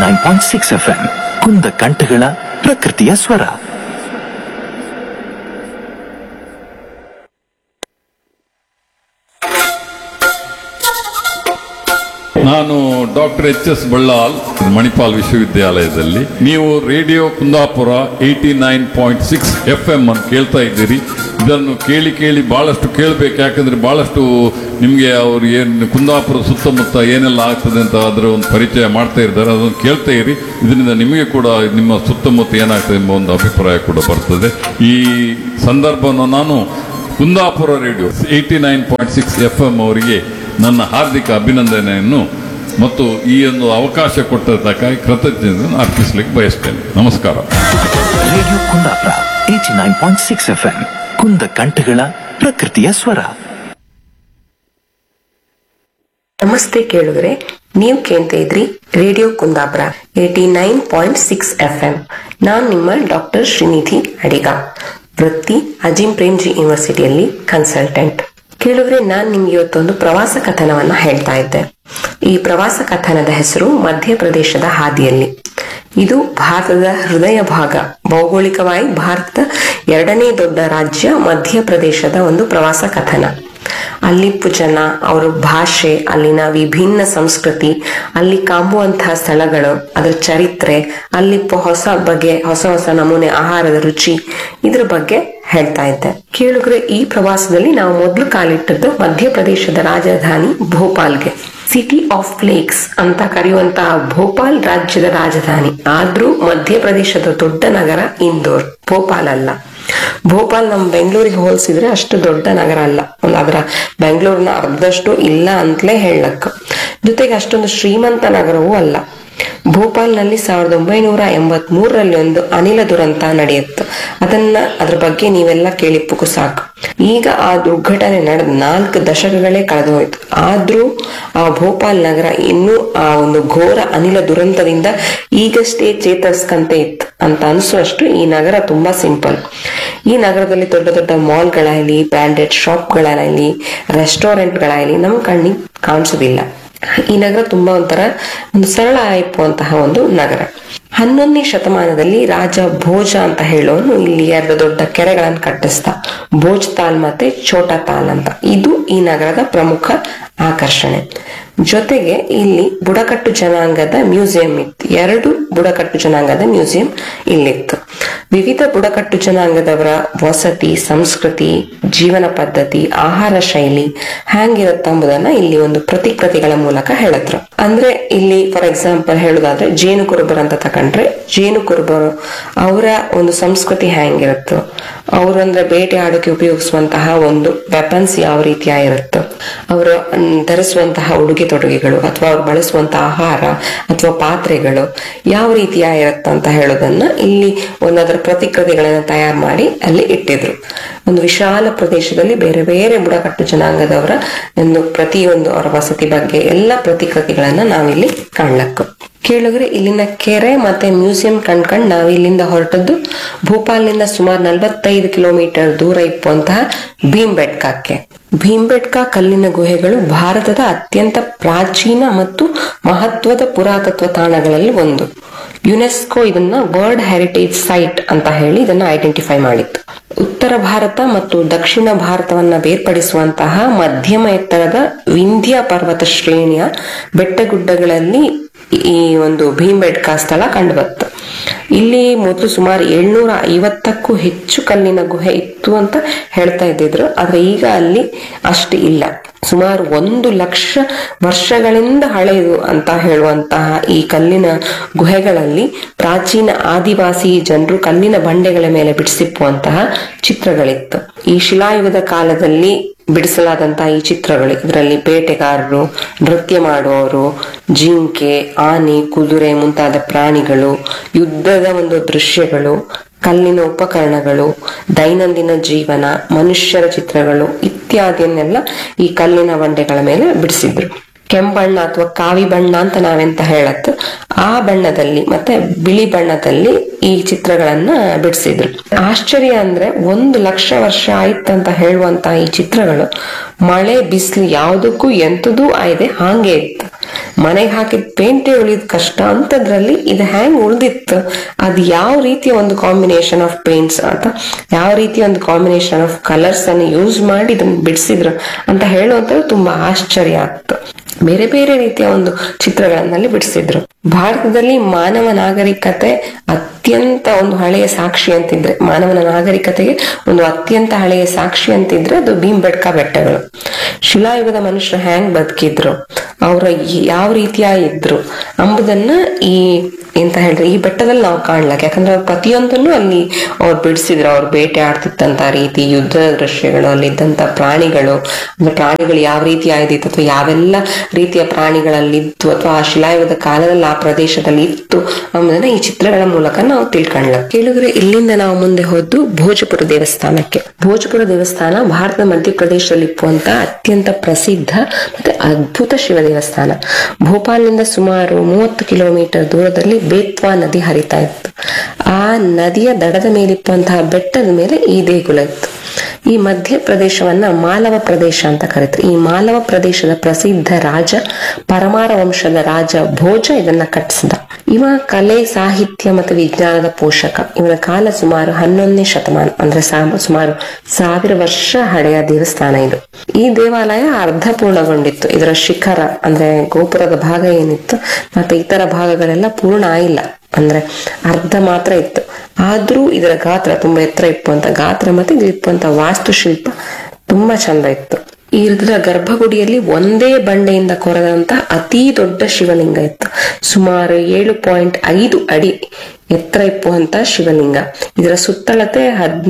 89.6 FM ಕುಂದ ಕಂಠಗಳ ಪ್ರಕೃತಿಯ ಸ್ವರ. ನಾನು ಡಾಕ್ಟರ್ ಎಚ್.ಎಸ್. ಬಳ್ಳಾಲ್, ಮಣಿಪಾಲ್ ವಿಶ್ವವಿದ್ಯಾಲಯದಲ್ಲಿ. ನೀವು ರೇಡಿಯೋ ಕುಂದಾಪುರ 89.6 FM ಅನ್ನು ಕೇಳ್ತಾ ಇದ್ದೀರಿ. ಇದನ್ನು ಕೇಳಿ ಕೇಳಿ ಬಹಳಷ್ಟು ಕೇಳಬೇಕು, ಯಾಕಂದ್ರೆ ಬಹಳಷ್ಟು ನಿಮಗೆ ಅವರು ಏನು ಕುಂದಾಪುರ ಸುತ್ತಮುತ್ತ ಏನೆಲ್ಲ ಆಗ್ತದೆ ಅಂತ ಅದರ ಒಂದು ಪರಿಚಯ ಮಾಡ್ತಾ ಇದ್ದಾರೆ. ಅದನ್ನು ಕೇಳ್ತಾ ಇರಿ. ಇದರಿಂದ ನಿಮಗೆ ಕೂಡ ನಿಮ್ಮ ಸುತ್ತಮುತ್ತ ಏನಾಗ್ತದೆ ಎಂಬ ಒಂದು ಅಭಿಪ್ರಾಯ ಕೂಡ ಬರ್ತದೆ. ಈ ಸಂದರ್ಭವನ್ನು ನಾನು ಕುಂದಾಪುರ ರೇಡಿಯೋ 89.6 FM ಅವರಿಗೆ ನನ್ನ ಹಾರ್ದಿಕ ಅಭಿನಂದನೆಯನ್ನು ಮತ್ತು ಈ ಒಂದು ಅವಕಾಶ ಕೊಟ್ಟದ್ದಕ್ಕಾಗಿ ಕೃತಜ್ಞತೆಯನ್ನು ಅರ್ಪಿಸಲಿಕ್ಕೆ ಬಯಸ್ತೇನೆ. ನಮಸ್ಕಾರ. ರೇಡಿಯೋ ಕುಂದಾಪುರ 89.6 FM ಕುಂದ ಕಂಠಗಳ ಪ್ರಕೃತಿಯ ಸ್ವರ. ನಮಸ್ತೆ ಕೇಳಿದ್ರೆ, ನೀವು ಕೇಳ್ತಾ ಇದ್ರಿ ರೇಡಿಯೋ ಕುಂದಾಪುರ 89.6 FM. ನಾನ್ ನಿಮ್ಮ ಡಾಕ್ಟರ್ ಶ್ರೀನಿಧಿ ಅಡಿಗ, ವೃತ್ತಿ ಅಜಿಂ ಪ್ರೇಮ್ಜಿ ಯೂನಿವರ್ಸಿಟಿಯಲ್ಲಿ ಕನ್ಸಲ್ಟೆಂಟ್. ಕೇಳಿದ್ರೆ, ನಾನ್ ನಿಮ್ಗೆ ಇವತ್ತೊಂದು ಪ್ರವಾಸ ಕಥನವನ್ನ ಹೇಳ್ತಾ ಇದ್ದೆ. ಈ ಪ್ರವಾಸ ಕಥನದ ಹೆಸರು ಮಧ್ಯಪ್ರದೇಶದ ಹಾದಿಯಲ್ಲಿ. ಇದು ಭಾರತದ ಹೃದಯ ಭಾಗ, ಭೌಗೋಳಿಕವಾಗಿ ಭಾರತದ 2ನೇ ದೊಡ್ಡ ರಾಜ್ಯ ಮಧ್ಯಪ್ರದೇಶದ ಒಂದು ಪ್ರವಾಸ ಕಥನ. ಅಲ್ಲಿಪ್ಪು ಜನ, ಅವರ ಭಾಷೆ, ಅಲ್ಲಿನ ವಿಭಿನ್ನ ಸಂಸ್ಕೃತಿ, ಅಲ್ಲಿ ಕಾಂಬುವಂತಹ ಸ್ಥಳಗಳು, ಅದರ ಚರಿತ್ರೆ, ಅಲ್ಲಿಪ್ಪು ಹೊಸ ಹೊಸ ನಮೂನೆ ಆಹಾರದ ರುಚಿ, ಇದ್ರ ಬಗ್ಗೆ ಹೇಳ್ತಾ ಇದ್ದೆ. ಕೇಳಿದ್ರೆ, ಈ ಪ್ರವಾಸದಲ್ಲಿ ನಾವು ಮೊದಲು ಕಾಲಿಟ್ಟದ್ದು ಮಧ್ಯಪ್ರದೇಶದ ರಾಜಧಾನಿ ಭೋಪಾಲ್ಗೆ. ಸಿಟಿ ಆಫ್ ಲೇಕ್ಸ್ ಅಂತ ಕರೆಯುವಂತಹ ಭೋಪಾಲ್ ರಾಜ್ಯದ ರಾಜಧಾನಿ. ಆದ್ರೂ ಮಧ್ಯಪ್ರದೇಶದ ದೊಡ್ಡ ನಗರ ಇಂದೋರ್, ಭೋಪಾಲ್ ಅಲ್ಲ. ಭೋಪಾಲ್ ನಮ್ ಬೆಂಗಳೂರಿಗೆ ಹೋಲಿಸಿದ್ರೆ ಅಷ್ಟು ದೊಡ್ಡ ನಗರ ಅಲ್ಲ, ಅದರ ಬೆಂಗಳೂರಿನ ಅರ್ಧಷ್ಟು ಇಲ್ಲ ಅಂತಲೇ ಹೇಳಕ್. ಜೊತೆಗೆ ಅಷ್ಟೊಂದು ಶ್ರೀಮಂತ ನಗರವೂ ಅಲ್ಲ. ಭೋಪಾಲ್ನಲ್ಲಿ 1983ರಲ್ಲಿ ಒಂದು ಅನಿಲ ದುರಂತ ನಡೆಯುತ್ತೆ. ಅದ್ರ ಬಗ್ಗೆ ನೀವೆಲ್ಲ ಕೇಳಿಪ್ಪು ಸಾಕು. ಈಗ ಆ ದುರ್ಘಟನೆ ನಡೆದ 4 ದಶಕಗಳೇ ಕಳೆದು ಹೋಯ್ತು. ಆದ್ರೂ ಆ ಭೋಪಾಲ್ ನಗರ ಇನ್ನೂ ಆ ಒಂದು ಘೋರ ಅನಿಲ ದುರಂತದಿಂದ ಈಗಷ್ಟೇ ಚೇತರಿಸ್ಕಂತೆ ಇತ್ತು ಅಂತ ಅನ್ಸುವಷ್ಟು ಈ ನಗರ ತುಂಬಾ ಸಿಂಪಲ್. ಈ ನಗರದಲ್ಲಿ ದೊಡ್ಡ ದೊಡ್ಡ ಮಾಲ್ಗಳಾಗಲಿ, ಬ್ರಾಂಡೆಡ್ ಶಾಪ್ಗಳಾಗಲಿ, ರೆಸ್ಟೋರೆಂಟ್ಗಳಾಗಲಿ ನಮ್ ಕಣ್ಣಿಗೆ ಕಾಣಿಸೋದಿಲ್ಲ. ಈ ನಗರ ತುಂಬಾ ಒಂದು ಸರಳ ಆಯ್ಪುವಂತಹ ಒಂದು ನಗರ. 11ನೇ ಶತಮಾನದಲ್ಲಿ ರಾಜ ಭೋಜ ಅಂತ ಹೇಳೋನು ಇಲ್ಲಿ 2 ದೊಡ್ಡ ಕೆರೆಗಳನ್ನು ಕಟ್ಟಿಸ್ದ, ಭೋಜ್ ತಾಲ್ ಮತ್ತೆ ಛೋಟಾ ತಾಲ್ ಅಂತ. ಇದು ಈ ನಗರದ ಪ್ರಮುಖ ಆಕರ್ಷಣೆ. ಜೊತೆಗೆ ಇಲ್ಲಿ ಬುಡಕಟ್ಟು ಜನಾಂಗದ ಮ್ಯೂಸಿಯಂ ಇತ್ತು. 2 ಬುಡಕಟ್ಟು ಜನಾಂಗದ ಮ್ಯೂಸಿಯಂ ಇಲ್ಲಿತ್ತು. ವಿವಿಧ ಬುಡಕಟ್ಟು ಜನಾಂಗದವರ ವಸತಿ, ಸಂಸ್ಕೃತಿ, ಜೀವನ ಪದ್ಧತಿ, ಆಹಾರ ಶೈಲಿ ಹ್ಯಾಂಗಿರತ್ತಂಬುದನ್ನ ಇಲ್ಲಿ ಒಂದು ಪ್ರತಿಕೃತಿಗಳ ಮೂಲಕ ಹೇಳಿದ್ರು. ಅಂದ್ರೆ ಇಲ್ಲಿ ಫಾರ್ ಎಕ್ಸಾಂಪಲ್ ಹೇಳುದಾದ್ರೆ, ಜೇನು ಕುರುಬರು ಅಂತ ತಕೊಂಡ್ರೆ, ಜೇನು ಕುರುಬರು ಅವರ ಒಂದು ಸಂಸ್ಕೃತಿ ಹ್ಯಾಂಗಿರುತ್ತೋ, ಅವರಂದ್ರೆ ಬೇಟೆ ಆಡೋಕೆ ಉಪಯೋಗಿಸುವಂತಹ ಒಂದು ವೆಪನ್ಸ್ ಯಾವ ರೀತಿಯಾಗಿರುತ್ತೋ, ಅವರು ಧರಿಸುವಂತಹ ಉಡುಗೆ ತೊಡುಗೆಗಳು ಅಥವಾ ಅವ್ರು ಬಳಸುವಂತಹ ಆಹಾರ ಅಥವಾ ಪಾತ್ರೆಗಳು ಯಾವ ರೀತಿಯಾಗಿರತ್ತ ಅಂತ ಹೇಳೋದನ್ನ ಇಲ್ಲಿ ಒಂದರ ಪ್ರತಿಕೃತಿಗಳನ್ನ ತಯಾರು ಮಾಡಿ ಅಲ್ಲಿ ಇಟ್ಟಿದ್ರು. ಒಂದು ವಿಶಾಲ ಪ್ರದೇಶದಲ್ಲಿ ಬೇರೆ ಬೇರೆ ಬುಡಕಟ್ಟು ಜನಾಂಗದವರ ಪ್ರತಿಯೊಂದು ಅವರ ವಸತಿ ಬಗ್ಗೆ ಎಲ್ಲ ಪ್ರತಿಕೃತಿಗಳನ್ನ ನಾವಿಲ್ಲಿ ಕಾಣ್ಲಕ್ಕು. ಕೇಳಿದ್ರೆ, ಇಲ್ಲಿನ ಕೆರೆ ಮತ್ತೆ ಮ್ಯೂಸಿಯಂ ಕಂಡ್ಕೊಂಡು ನಾವು ಇಲ್ಲಿಂದ ಹೊರಟದ್ದು ಭೋಪಾಲ್ನಿಂದ ಸುಮಾರು 45 ಕಿಲೋಮೀಟರ್ ದೂರ ಇಪ್ಪುವಂತಹ ಭೀಮ್ಬೆಟ್ಕಾಕ್ಕೆ. ಭೀಮ್ಬೆಟ್ಕಾ ಕಲ್ಲಿನ ಗುಹೆಗಳು ಭಾರತದ ಅತ್ಯಂತ ಪ್ರಾಚೀನ ಮತ್ತು ಮಹತ್ವದ ಪುರಾತತ್ವ ತಾಣಗಳಲ್ಲಿ ಒಂದು. ಯುನೆಸ್ಕೋ ಇದನ್ನ ವರ್ಲ್ಡ್ ಹೆರಿಟೇಜ್ ಸೈಟ್ ಅಂತ ಹೇಳಿ ಇದನ್ನ ಐಡೆಂಟಿಫೈ ಮಾಡಿತ್ತು. ಉತ್ತರ ಭಾರತ ಮತ್ತು ದಕ್ಷಿಣ ಭಾರತವನ್ನ ಬೇರ್ಪಡಿಸುವಂತಹ ಮಧ್ಯಮ ಎತ್ತರದ ವಿಂಧ್ಯ ಪರ್ವತ ಶ್ರೇಣಿಯ ಬೆಟ್ಟಗುಡ್ಡಗಳಲ್ಲಿ ಈ ಒಂದು ಭೀಮ್ಬೆಟ್ಕಾ ಸ್ಥಳ ಕಂಡುಬತ್ತು. ಇಲ್ಲಿ ಮೊದಲು ಸುಮಾರು 750ಕ್ಕೂ ಹೆಚ್ಚು ಕಲ್ಲಿನ ಗುಹೆ ಇತ್ತು ಅಂತ ಹೇಳ್ತಾ ಇದ್ದಿದ್ರು. ಆದ್ರೆ ಈಗ ಅಲ್ಲಿ ಅಷ್ಟು ಇಲ್ಲ. ಸುಮಾರು 1 ಲಕ್ಷ ವರ್ಷಗಳಿಂದ ಹಳೆಯದು ಅಂತ ಹೇಳುವಂತಹ ಈ ಕಲ್ಲಿನ ಗುಹೆಗಳಲ್ಲಿ ಪ್ರಾಚೀನ ಆದಿವಾಸಿ ಜನರು ಕಲ್ಲಿನ ಬಂಡೆಗಳ ಮೇಲೆ ಬಿಡಿಸಿಪ್ಪುವಂತಹ ಚಿತ್ರಗಳಿತ್ತು. ಈ ಶಿಲಾಯುಗದ ಕಾಲದಲ್ಲಿ ಬಿಡಿಸಲಾದಂತಹ ಈ ಚಿತ್ರಗಳು, ಇದರಲ್ಲಿ ಬೇಟೆಗಾರರು, ನೃತ್ಯ ಮಾಡುವವರು, ಜಿಂಕೆ, ಆನೆ, ಕುದುರೆ ಮುಂತಾದ ಪ್ರಾಣಿಗಳು, ಯುದ್ಧದ ಒಂದು ದೃಶ್ಯಗಳು, ಕಲ್ಲಿನ ಉಪಕರಣಗಳು, ದೈನಂದಿನ ಜೀವನ, ಮನುಷ್ಯರ ಚಿತ್ರಗಳು ಇತ್ಯಾದಿಯನ್ನೆಲ್ಲ ಈ ಕಲ್ಲಿನ ಬಂಡೆಗಳ ಮೇಲೆ ಬಿಡಿಸಿದ್ರು. ಕೆಂಬಣ್ಣ ಅಥವಾ ಕಾವಿ ಬಣ್ಣ ಅಂತ ನಾವೆಂತ ಹೇಳತ್ತು, ಆ ಬಣ್ಣದಲ್ಲಿ ಮತ್ತೆ ಬಿಳಿ ಬಣ್ಣದಲ್ಲಿ ಈ ಚಿತ್ರಗಳನ್ನ ಬಿಡಿಸಿದ್ರು. ಆಶ್ಚರ್ಯ ಅಂದ್ರೆ 1,00,000 ವರ್ಷ ಆಯ್ತಂತ ಹೇಳುವಂತ ಈ ಚಿತ್ರಗಳು ಮಳೆ ಬಿಸಿಲು ಯಾವುದಕ್ಕೂ ಎಂತದೂ ಆಯ್ದೆ ಹಾಗೆ ಇತ್ತು. ಮನೆಗೆ ಹಾಕಿದ ಪೇಂಟೇ ಉಳಿದ ಕಷ್ಟ ಅಂತದ್ರಲ್ಲಿ ಇದು ಹ್ಯಾಂಗ್ ಉಳ್ದಿತ್ತು, ಅದು ಯಾವ ರೀತಿಯ ಒಂದು ಕಾಂಬಿನೇಷನ್ ಆಫ್ ಪೇಂಟ್ಸ್ ಅಥವಾ ಯಾವ ರೀತಿಯ ಒಂದು ಕಾಂಬಿನೇಷನ್ ಆಫ್ ಕಲರ್ಸ್ ಅನ್ನು ಯೂಸ್ ಮಾಡಿ ಇದನ್ನ ಬಿಡಿಸಿದ್ರು ಅಂತ ಹೇಳುವಂತದ್ದು ತುಂಬಾ ಆಶ್ಚರ್ಯ ಆಗ್ತು. ಬೇರೆ ಬೇರೆ ರೀತಿಯ ಒಂದು ಚಿತ್ರಗಳನ್ನಲ್ಲಿ ಬಿಡಿಸಿದ್ರು. ಭಾರತದಲ್ಲಿ ಮಾನವ ನಾಗರಿಕತೆ ಅತ್ಯಂತ ಒಂದು ಹಳೆಯ ಸಾಕ್ಷಿ ಅಂತಿದ್ರೆ, ಮಾನವನ ನಾಗರಿಕತೆಗೆ ಒಂದು ಅತ್ಯಂತ ಹಳೆಯ ಸಾಕ್ಷಿ ಅಂತಿದ್ರೆ ಅದು ಭೀಮ್ಬೆಟ್ಕಾ ಬೆಟ್ಟಗಳು. ಶಿಲಾಯುಗದ ಮನುಷ್ಯರು ಹ್ಯಾಂಗ್ ಬದುಕಿದ್ರು, ಅವ್ರ ಯಾವ ರೀತಿಯ ಇದ್ರು ಎಂಬುದನ್ನ ಎಂತ ಹೇಳ್ರಿ ಈ ಬೆಟ್ಟದಲ್ಲಿ ನಾವು ಕಾಣ್ಲಕ್ಕೆ. ಯಾಕಂದ್ರೆ ಅವ್ರ ಪ್ರತಿಯೊಂದನ್ನು ಅಲ್ಲಿ ಅವ್ರು ಬಿಡಿಸಿದ್ರು. ಅವ್ರು ಬೇಟೆ ಆಡ್ತಿದ್ದಂತ ರೀತಿ, ಯುದ್ಧ ದೃಶ್ಯಗಳು, ಅಲ್ಲಿದ್ದಂತ ಪ್ರಾಣಿಗಳು, ಅಂದ್ರೆ ಪ್ರಾಣಿಗಳು ಯಾವ ರೀತಿ ಆಯ್ದಿತ್ತು ಅಥವಾ ಯಾವೆಲ್ಲ ರೀತಿಯ ಪ್ರಾಣಿಗಳಲ್ಲಿತ್ತು ಅಥವಾ ಆ ಶಿಲಾಯುಗದ ಕಾಲದಲ್ಲಿ ಆ ಪ್ರದೇಶದಲ್ಲಿ ಇತ್ತು ಅನ್ನೋದನ್ನ ಈ ಚಿತ್ರಗಳ ಮೂಲಕ ನಾವು ತಿಳ್ಕೊಳ್ಳ. ಕೇಳಿದ್ರೆ ಇಲ್ಲಿಂದ ನಾವು ಮುಂದೆ ಹೋದ್ದು ಭೋಜಪುರ ದೇವಸ್ಥಾನಕ್ಕೆ. ಭೋಜಪುರ ದೇವಸ್ಥಾನ ಭಾರತದ ಮಧ್ಯಪ್ರದೇಶದಲ್ಲಿ ಇಪ್ಪುವಂತ ಅತ್ಯಂತ ಪ್ರಸಿದ್ಧ ಮತ್ತೆ ಅದ್ಭುತ ಶಿವ ದೇವಸ್ಥಾನ. ಭೋಪಾಲ್ನಿಂದ ಸುಮಾರು 30 ಕಿಲೋಮೀಟರ್ ದೂರದಲ್ಲಿ ಬೇತ್ವಾ ನದಿ ಹರಿತಾ ಇತ್ತು. ಆ ನದಿಯ ದಡದ ಮೇಲಿಪ್ಪುವಂತಹ ಬೆಟ್ಟದ ಮೇಲೆ ಈ ದೇಗುಲ ಇತ್ತು. ಈ ಮಧ್ಯ ಪ್ರದೇಶವನ್ನ ಮಾಲವ ಪ್ರದೇಶ ಅಂತ ಕರೀತಾರೆ. ಈ ಮಾಲವ ಪ್ರದೇಶದ ಪ್ರಸಿದ್ಧ ರಾಜ ಪರಮಾರ ವಂಶದ ರಾಜ ಭೋಜ ಇದನ್ನ ಕಟ್ಟಿಸಿದ. ಇವ ಕಲೆ, ಸಾಹಿತ್ಯ ಮತ್ತು ವಿಜ್ಞಾನದ ಪೋಷಕ. ಇವನ ಕಾಲ ಸುಮಾರು 11ನೇ ಶತಮಾನ, ಅಂದ್ರೆ ಸುಮಾರು 1000 ವರ್ಷ ಹಳೆಯ ದೇವಸ್ಥಾನ ಇದು. ಈ ದೇವಾಲಯ ಅರ್ಧ ಪೂರ್ಣಗೊಂಡಿತ್ತು. ಇದರ ಶಿಖರ ಅಂದ್ರೆ ಗೋಪುರದ ಭಾಗ ಏನಿತ್ತು ಮತ್ತೆ ಇತರ ಭಾಗಗಳೆಲ್ಲ ಪೂರ್ಣ ಆಗಿಲ್ಲ, ಅಂದ್ರೆ ಅರ್ಧ ಮಾತ್ರ ಇತ್ತು. ಆದ್ರೂ ಇದರ ಗಾತ್ರ ತುಂಬಾ ಎತ್ತರ ಇಪ್ಪುವಂತ ಗಾತ್ರ ಮತ್ತೆ ಇದು ಇಪ್ಪುವಂತ ವಾಸ್ತುಶಿಲ್ಪ ತುಂಬಾ ಚಂದ ಇತ್ತು. ಈ ಇದರ ಗರ್ಭಗುಡಿಯಲ್ಲಿ ಒಂದೇ ಬಂಡೆಯಿಂದ ಕೊರೆದಂತ ಅತಿ ದೊಡ್ಡ ಶಿವಲಿಂಗ ಇತ್ತು. ಸುಮಾರು 7.5 ಅಡಿ ಎತ್ತರ ಇಪ್ಪುವಂತ ಶಿವಲಿಂಗ. ಇದರ ಸುತ್ತಳತೆ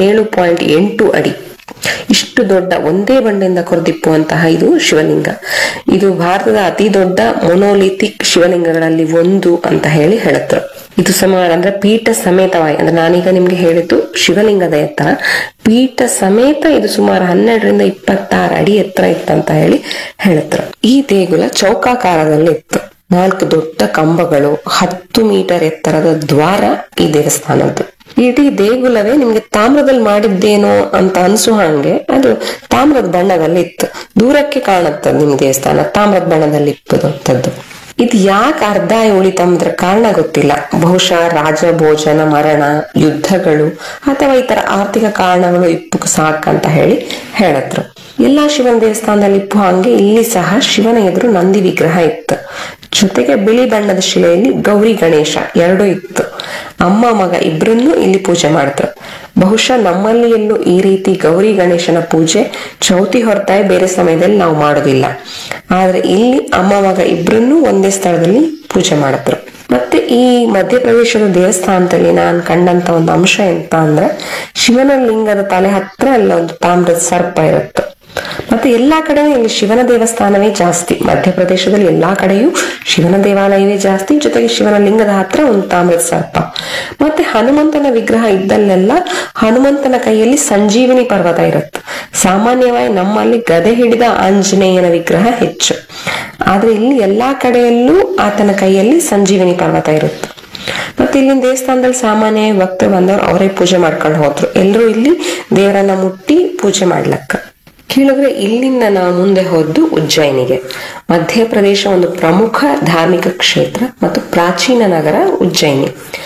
17.8 ಅಡಿ. ಇಷ್ಟು ದೊಡ್ಡ ಒಂದೇ ಬಂಡೆಯಿಂದ ಕೊರೆದಿಪ್ಪುವಂತಹ ಇದು ಶಿವಲಿಂಗ. ಇದು ಭಾರತದ ಅತಿ ದೊಡ್ಡ ಮೊನೋಲಿಥಿಕ್ ಶಿವಲಿಂಗಗಳಲ್ಲಿ ಒಂದು ಅಂತ ಹೇಳತ್ರು. ಇದು ಸುಮಾರು ಅಂದ್ರೆ ಪೀಠ ಸಮೇತವಾಗಿ, ಅಂದ್ರೆ ನಾನೀಗ ನಿಮ್ಗೆ ಹೇಳಿದ್ದು ಶಿವಲಿಂಗದ ಎತ್ತರ, ಪೀಠ ಸಮೇತ ಇದು ಸುಮಾರು 12ರಿಂದ 26 ಅಡಿ ಎತ್ತರ ಇತ್ತಂತ ಹೇಳತ್ರು. ಈ ದೇಗುಲ ಚೌಕಾಕಾರದಲ್ಲಿ ಇತ್ತು. 4 ದೊಡ್ಡ ಕಂಬಗಳು, 10 ಮೀಟರ್ ಎತ್ತರದ ದ್ವಾರ ಈ ದೇವಸ್ಥಾನದ್ದು. ಇಡೀ ದೇಗುಲವೇ ನಿಮ್ಗೆ ತಾಮ್ರದಲ್ಲಿ ಮಾಡಿದ್ದೇನೋ ಅಂತ ಅನ್ಸು ಹಂಗೆ ಅದು ತಾಮ್ರದ ಬಣ್ಣದಲ್ಲಿ ಇತ್ತು. ದೂರಕ್ಕೆ ಕಾಣುತ್ತದೆ ನಿಮ್ ದೇವಸ್ಥಾನ ತಾಮ್ರದ ಬಣ್ಣದಲ್ಲಿ ಇಪ್ಪದಂತದ್ದು. ಇದು ಯಾಕೆ ಅರ್ಧ ಉಳಿತಂದ್ರ ಕಾರಣ ಗೊತ್ತಿಲ್ಲ. ಬಹುಶಃ ರಾಜ ಭೋಜನ, ಮರಣ, ಯುದ್ಧಗಳು ಅಥವಾ ಇತರ ಆರ್ಥಿಕ ಕಾರಣಗಳು ಇಪ್ಪು ಸಾಕಂತ ಹೇಳತ್ರು. ಎಲ್ಲಾ ಶಿವನ ದೇವಸ್ಥಾನದಲ್ಲಿ ಇಪ್ಪು ಹಂಗೆ ಇಲ್ಲಿ ಸಹ ಶಿವನ ಎದುರು ನಂದಿ ವಿಗ್ರಹ ಇತ್ತು. ಜೊತೆಗೆ ಬಿಳಿ ಬಣ್ಣದ ಶಿಲೆಯಲ್ಲಿ ಗೌರಿ ಗಣೇಶ 2 ಇತ್ತು. ಅಮ್ಮ ಮಗ ಇಬ್ರನ್ನು ಇಲ್ಲಿ ಪೂಜೆ ಮಾಡ್ತಾರೆ. ಬಹುಶಃ ನಮ್ಮಲ್ಲಿ ಎಲ್ಲೂ ಈ ರೀತಿ ಗೌರಿ ಗಣೇಶನ ಪೂಜೆ ಚೌತಿ ಹೊರತಾಗಿ ಬೇರೆ ಸಮಯದಲ್ಲಿ ನಾವು ಮಾಡೋದಿಲ್ಲ. ಆದ್ರೆ ಇಲ್ಲಿ ಅಮ್ಮ ಮಗ ಇಬ್ರನ್ನು ಒಂದೇ ಸ್ಥಳದಲ್ಲಿ ಪೂಜೆ ಮಾಡಿದ್ರು. ಮತ್ತೆ ಈ ಮಧ್ಯಪ್ರದೇಶದ ದೇವಸ್ಥಾನದಲ್ಲಿ ನಾನು ಕಂಡಂತ ಒಂದು ಅಂಶ ಎಂತ ಅಂದ್ರೆ, ಶಿವನ ಲಿಂಗದ ತಲೆ ಹತ್ರ ಎಲ್ಲ ಒಂದು ತಾಮ್ರದ ಸರ್ಪ ಇರುತ್ತೆ. ಮತ್ತೆ ಎಲ್ಲಾ ಕಡೆ ಇಲ್ಲಿ ಶಿವನ ದೇವಸ್ಥಾನವೇ ಜಾಸ್ತಿ. ಮಧ್ಯಪ್ರದೇಶದಲ್ಲಿ ಎಲ್ಲಾ ಕಡೆಯೂ ಶಿವನ ದೇವಾಲಯವೇ ಜಾಸ್ತಿ. ಜೊತೆಗೆ ಶಿವನ ಲಿಂಗದ ಹತ್ರ ಒಂದು ತಾಮ್ರದ ಸರ್ಪ. ಮತ್ತೆ ಹನುಮಂತನ ವಿಗ್ರಹ ಇದ್ದಲ್ಲೆಲ್ಲ ಹನುಮಂತನ ಕೈಯಲ್ಲಿ ಸಂಜೀವಿನಿ ಪರ್ವತ ಇರುತ್ತೆ. ಸಾಮಾನ್ಯವಾಗಿ ನಮ್ಮಲ್ಲಿ ಗದೆ ಹಿಡಿದ ಆಂಜನೇಯನ ವಿಗ್ರಹ ಹೆಚ್ಚು, ಆದ್ರೆ ಇಲ್ಲಿ ಎಲ್ಲಾ ಕಡೆಯಲ್ಲೂ ಆತನ ಕೈಯಲ್ಲಿ ಸಂಜೀವಿನಿ ಪರ್ವತ ಇರುತ್ತೆ. ಮತ್ತೆ ಇಲ್ಲಿನ ದೇವಸ್ಥಾನದಲ್ಲಿ ಸಾಮಾನ್ಯ ಭಕ್ತರು ಬಂದವರು ಅವರೇ ಪೂಜೆ ಮಾಡ್ಕೊಂಡು ಹೋದ್ರು. ಎಲ್ಲರೂ ಇಲ್ಲಿ ದೇವರನ್ನ ಮುಟ್ಟಿ ಪೂಜೆ ಮಾಡ್ಲಕ್ಕ. ಕೇಳಿದ್ರೆ ಇಲ್ಲಿಂದ ನಾವು ಮುಂದೆ ಹೋದ್ದು ಉಜ್ಜಯಿನಿಗೆ. ಮಧ್ಯಪ್ರದೇಶ ಒಂದು ಪ್ರಮುಖ ಧಾರ್ಮಿಕ ಕ್ಷೇತ್ರ ಮತ್ತು ಪ್ರಾಚೀನ ನಗರ ಉಜ್ಜಯಿನಿ.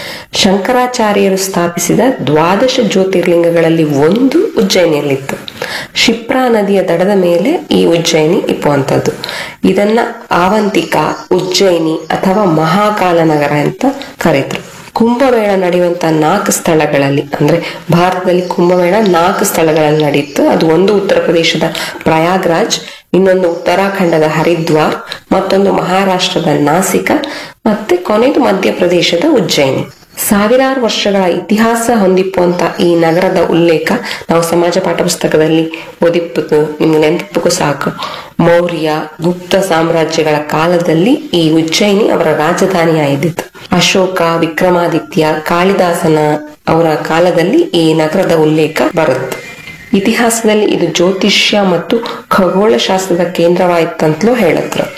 ಶಂಕರಾಚಾರ್ಯರು ಸ್ಥಾಪಿಸಿದ 12 ಜ್ಯೋತಿರ್ಲಿಂಗಗಳಲ್ಲಿ ಒಂದು ಉಜ್ಜಯಿನಿಯಲ್ಲಿತ್ತು. ಶಿಪ್ರಾ ನದಿಯ ದಡದ ಮೇಲೆ ಈ ಉಜ್ಜಯಿನಿ ಇಪ್ಪುವಂಥದ್ದು. ಇದನ್ನ ಆವಂತಿಕ, ಉಜ್ಜಯಿನಿ ಅಥವಾ ಮಹಾಕಾಲ ನಗರ ಅಂತ ಕರೀತಾರೆ. ಕುಂಭಮೇಳ ನಡೆಯುವಂತ 4 ಸ್ಥಳಗಳಲ್ಲಿ, ಅಂದ್ರೆ ಭಾರತದಲ್ಲಿ ಕುಂಭಮೇಳ 4 ಸ್ಥಳಗಳಲ್ಲಿ ನಡೆಯಿತು. ಅದು ಒಂದು ಉತ್ತರ ಪ್ರದೇಶದ ಪ್ರಯಾಗ್ರಾಜ್, ಇನ್ನೊಂದು ಉತ್ತರಾಖಂಡದ ಹರಿದ್ವಾರ್, ಮತ್ತೊಂದು ಮಹಾರಾಷ್ಟ್ರದ ನಾಸಿಕ, ಮತ್ತೆ ಕೊನೆಯದು ಮಧ್ಯಪ್ರದೇಶದ ಉಜ್ಜಯಿನಿ. ಸಾವಿರಾರು ವರ್ಷಗಳ ಇತಿಹಾಸ ಹೊಂದಿಪ್ಪುವಂತ ಈ ನಗರದ ಉಲ್ಲೇಖ ನಾವು ಸಮಾಜ ಪಾಠ ಪುಸ್ತಕದಲ್ಲಿ ಓದಿಪ್ಪುದು ನಿಮ್ಗೆ ನೆನಪಿಪ್ಪಕ್ಕೂ ಸಾಕು. ಮೌರ್ಯ, ಗುಪ್ತ ಸಾಮ್ರಾಜ್ಯಗಳ ಕಾಲದಲ್ಲಿ ಈ ಉಜ್ಜಯಿನಿ ಅವರ ರಾಜಧಾನಿಯಾಗಿತ್ತು. ಅಶೋಕ, ವಿಕ್ರಮಾದಿತ್ಯ, ಕಾಳಿದಾಸನ ಅವರ ಕಾಲದಲ್ಲಿ ಈ ನಗರದ ಉಲ್ಲೇಖ ಬರುತ್ತೆ. ಇತಿಹಾಸದಲ್ಲಿ ಇದು ಜ್ಯೋತಿಷ್ಯ ಮತ್ತು ಖಗೋಳ ಶಾಸ್ತ್ರದ ಕೇಂದ್ರವಾಯಿತಂತಲೂ ಹೇಳತ್ರು.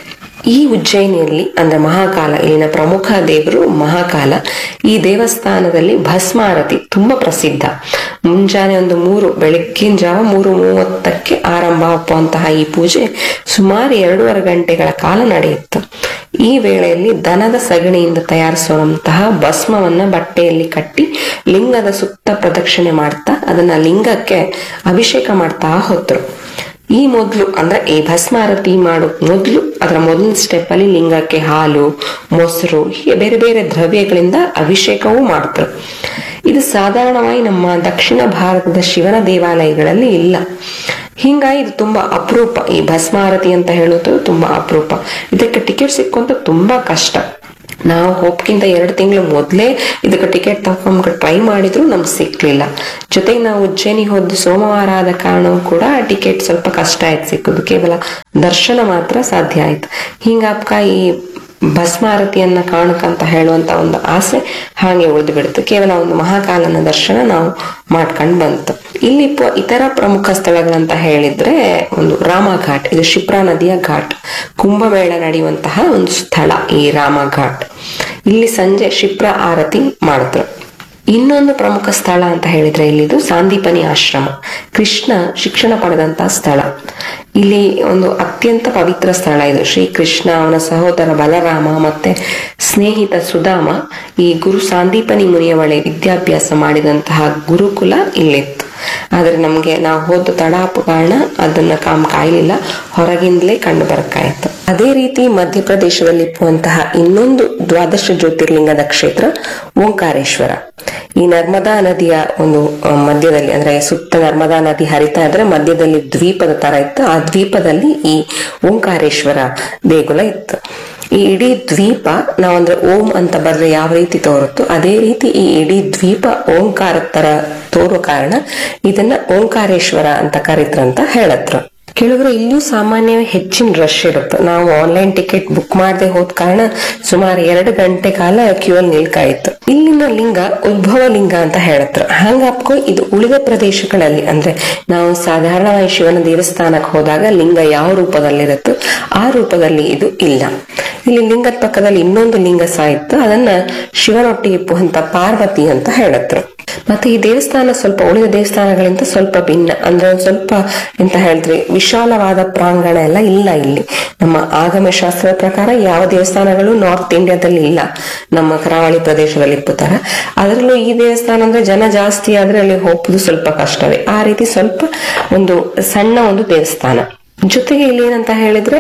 ಈ ಉಜ್ಜಯಿನಿಯಲ್ಲಿ ಅಂದ್ರೆ ಮಹಾಕಾಲ, ಇಲ್ಲಿನ ಪ್ರಮುಖ ದೇವರು ಮಹಾಕಾಲ. ಈ ದೇವಸ್ಥಾನದಲ್ಲಿ ಭಸ್ಮಾರತಿ ತುಂಬಾ ಪ್ರಸಿದ್ಧ. ಮುಂಜಾನೆ ಬೆಳಗ್ಗಿನ ಜಾವ 3:30 ಆರಂಭ ಆಗುವಂತಹ ಈ ಪೂಜೆ ಸುಮಾರು 2.5 ಗಂಟೆಗಳ ಕಾಲ ನಡೆಯುತ್ತೆ. ಈ ವೇಳೆಯಲ್ಲಿ ದನದ ಸಗಣಿಯಿಂದ ತಯಾರಿಸುವಂತಹ ಭಸ್ಮವನ್ನ ಬಟ್ಟೆಯಲ್ಲಿ ಕಟ್ಟಿ ಲಿಂಗದ ಸುತ್ತ ಪ್ರದಕ್ಷಿಣೆ ಮಾಡ್ತಾ ಅದನ್ನ ಲಿಂಗಕ್ಕೆ ಅಭಿಷೇಕ ಮಾಡ್ತಾ ಹೋದ್ರು. ಈ ಮೊದಲು ಅಂದ್ರೆ ಈ ಭಸ್ಮಾರತಿ ಮಾಡೋ ಮೊದಲು ಅದರ ಮೊದಲಿನ ಸ್ಟೆಪ್ ಅಲ್ಲಿ ಲಿಂಗಕ್ಕೆ ಹಾಲು, ಮೊಸರು, ಹೀಗೆ ಬೇರೆ ಬೇರೆ ದ್ರವ್ಯಗಳಿಂದ ಅಭಿಷೇಕವೂ ಮಾಡ್ತಾರೆ. ಇದು ಸಾಧಾರಣವಾಗಿ ನಮ್ಮ ದಕ್ಷಿಣ ಭಾರತದ ಶಿವನ ದೇವಾಲಯಗಳಲ್ಲಿ ಇಲ್ಲ. ಹಿಂಗಾಗಿ ಇದು ತುಂಬಾ ಅಪರೂಪ. ಈ ಭಸ್ಮಾರತಿ ಅಂತ ಹೇಳೋದು ತುಂಬಾ ಅಪರೂಪ. ಇದಕ್ಕೆ ಟಿಕೆಟ್ ಸಿಕ್ಕುವಂತ ತುಂಬಾ ಕಷ್ಟ. ನಾವು ಹೋಗ್ಕಿಂತ 2 ತಿಂಗಳು ಮೊದ್ಲೇ ಇದಕ್ಕೆ ಟಿಕೆಟ್ ತಗೊಂಡು ಟ್ರೈ ಮಾಡಿದ್ರು ನಮ್ಗೆ ಸಿಕ್ಲಿಲ್ಲ. ಜೊತೆಗೆ ನಾವು ಉಜ್ಜಯಿನಿ ಹೋದ್ದು ಸೋಮವಾರ ಆದ ಕಾರಣವೂ ಕೂಡ ಟಿಕೆಟ್ ಸ್ವಲ್ಪ ಕಷ್ಟ ಆಯ್ತು ಸಿಕ್ಕುದು. ಕೇವಲ ದರ್ಶನ ಮಾತ್ರ ಸಾಧ್ಯ ಆಯ್ತು. ಹಿಂಗಾಪ್ಕ ಈ ಭಸ್ಮಾರತಿಯನ್ನ ಕಾಣಕಂತ ಹೇಳುವಂತ ಒಂದು ಆಸೆ ಹಾಗೆ ಉಳಿದು ಬಿಡ್ತು. ಕೇವಲ ಒಂದು ಮಹಾಕಾಲನ ದರ್ಶನ ನಾವು ಮಾಡ್ಕೊಂಡ್ ಬಂತು. ಇಲ್ಲಿ ಇತರ ಪ್ರಮುಖ ಸ್ಥಳಗಳಂತ ಹೇಳಿದ್ರೆ ಒಂದು ರಾಮಘಾಟ್, ಇದು ಶಿಪ್ರಾ ನದಿಯ ಘಾಟ್, ಕುಂಭಮೇಳ ನಡೆಯುವಂತಹ ಒಂದು ಸ್ಥಳ ಈ ರಾಮಘಾಟ್. ಇಲ್ಲಿ ಸಂಜೆ ಶಿಪ್ರಾ ಆರತಿ ಮಾಡಿದ್ರು. ಇನ್ನೊಂದು ಪ್ರಮುಖ ಸ್ಥಳ ಅಂತ ಹೇಳಿದ್ರೆ ಇಲ್ಲಿದು ಸಾಂದೀಪನಿ ಆಶ್ರಮ, ಕೃಷ್ಣ ಶಿಕ್ಷಣ ಪಡೆದಂತಹ ಸ್ಥಳ. ಇಲ್ಲಿ ಒಂದು ಅತ್ಯಂತ ಪವಿತ್ರ ಸ್ಥಳ ಇದು. ಶ್ರೀಕೃಷ್ಣ, ಅವನ ಸಹೋದರ ಬಲರಾಮ ಮತ್ತೆ ಸ್ನೇಹಿತ ಸುಧಾಮ ಈ ಗುರು ಸಾಂದೀಪನಿ ಮುನಿಯ ಬಳಿ ವಿದ್ಯಾಭ್ಯಾಸ ಮಾಡಿದಂತಹ ಗುರುಕುಲ ಇಲ್ಲಿತ್ತು. ಆದ್ರೆ ನಮ್ಗೆ ನಾವು ಹೋದ ತಡಾಪ ಕಾರಣ ಅದನ್ನ ಕಾಯ್ಲಿಲ್ಲ, ಹೊರಗಿಂದಲೇ ಕಂಡು ಬರ್ಕಾಯ್ತು. ಅದೇ ರೀತಿ ಮಧ್ಯಪ್ರದೇಶದಲ್ಲಿ ಇಪ್ಪುವಂತಹ ಇನ್ನೊಂದು 12 ಜ್ಯೋತಿರ್ಲಿಂಗದ ಕ್ಷೇತ್ರ ಓಂಕಾರೇಶ್ವರ. ಈ ನರ್ಮದಾ ನದಿಯ ಒಂದು ಮಧ್ಯದಲ್ಲಿ, ಅಂದ್ರೆ ಸುತ್ತ ನರ್ಮದಾ ನದಿ ಹರಿತಾ ಇದ್ರೆ ಮಧ್ಯದಲ್ಲಿ ದ್ವೀಪದ ತರ ಇತ್ತು. ಆ ದ್ವೀಪದಲ್ಲಿ ಈ ಓಂಕಾರೇಶ್ವರ ದೇಗುಲ ಇತ್ತು. ಈ ಇಡೀ ದ್ವೀಪ ನಾವಂದ್ರೆ ಓಂ ಅಂತ ಬರ್ರೆ ಯಾವ ರೀತಿ ತೋರುತ್ತೋ ಅದೇ ರೀತಿ ಈ ಇಡೀ ದ್ವೀಪ ಓಂಕಾರ ತರ ತೋರೋ ಕಾರಣ ಇದನ್ನ ಓಂಕಾರೇಶ್ವರ ಅಂತ ಕರೀತ್ರಂತ ಹೇಳತ್ರ. ಕೆಲವರು ಇಲ್ಲೂ ಸಾಮಾನ್ಯವಾಗಿ ಹೆಚ್ಚಿನ ರಶ್ ಇರುತ್ತೆ. ನಾವು ಆನ್ಲೈನ್ ಟಿಕೆಟ್ ಬುಕ್ ಮಾಡದೆ ಹೋದ ಕಾರಣ ಸುಮಾರು 2 ಗಂಟೆ ಕಾಲ ಕ್ಯೂ ಅಲ್ಲಿ ನಿಲ್ಕಾಯಿತು. ಇಲ್ಲಿನ ಲಿಂಗ ಉದ್ಭವ ಲಿಂಗ ಅಂತ ಹೇಳತ್ರ. ಹಂಗಪ್ಕೊ ಇದು ಉಳಿದ ಪ್ರದೇಶಗಳಲ್ಲಿ, ಅಂದ್ರೆ ನಾವು ಸಾಧಾರಣವಾಗಿ ಶಿವನ ದೇವಸ್ಥಾನಕ್ಕೆ ಹೋದಾಗ ಲಿಂಗ ಯಾವ ರೂಪದಲ್ಲಿರುತ್ತೋ ಆ ರೂಪದಲ್ಲಿ ಇದು ಇಲ್ಲ. ಇಲ್ಲಿ ಲಿಂಗದ ಪಕ್ಕದಲ್ಲಿ ಇನ್ನೊಂದು ಲಿಂಗ ಸಾಯಿತ್ತು, ಅದನ್ನ ಶಿವನೊಟ್ಟಿಗೆ ಇಪ್ಪುವಂತ ಪಾರ್ವತಿ ಅಂತ ಹೇಳತ್ರ. ಮತ್ತೆ ಈ ದೇವಸ್ಥಾನ ಸ್ವಲ್ಪ ಉಳಿದ ದೇವಸ್ಥಾನಗಳಿಂದ ಸ್ವಲ್ಪ ಭಿನ್ನ. ಅಂದ್ರೆ ಸ್ವಲ್ಪ ಎಂತ ಹೇಳಿದ್ರಿ, ವಿಶಾಲವಾದ ಪ್ರಾಂಗಣ ಎಲ್ಲ ಇಲ್ಲ ಇಲ್ಲಿ. ನಮ್ಮ ಆಗಮ ಶಾಸ್ತ್ರದ ಪ್ರಕಾರ ಯಾವ ದೇವಸ್ಥಾನಗಳು ನಾರ್ತ್ ಇಂಡಿಯಾದಲ್ಲಿ ಇಲ್ಲ, ನಮ್ಮ ಕರಾವಳಿ ಪ್ರದೇಶದಲ್ಲಿ ಇಪ್ಪುತ್ತಾರೆ. ಅದರಲ್ಲೂ ಈ ದೇವಸ್ಥಾನ ಅಂದ್ರೆ ಜನ ಜಾಸ್ತಿ ಆದ್ರೆ ಅಲ್ಲಿ ಹೋಗುದು ಸ್ವಲ್ಪ ಕಷ್ಟವೇ. ಆ ರೀತಿ ಸ್ವಲ್ಪ ಒಂದು ಸಣ್ಣ ಒಂದು ದೇವಸ್ಥಾನ. ಜೊತೆಗೆ ಇಲ್ಲಿ ಏನಂತ ಹೇಳಿದ್ರೆ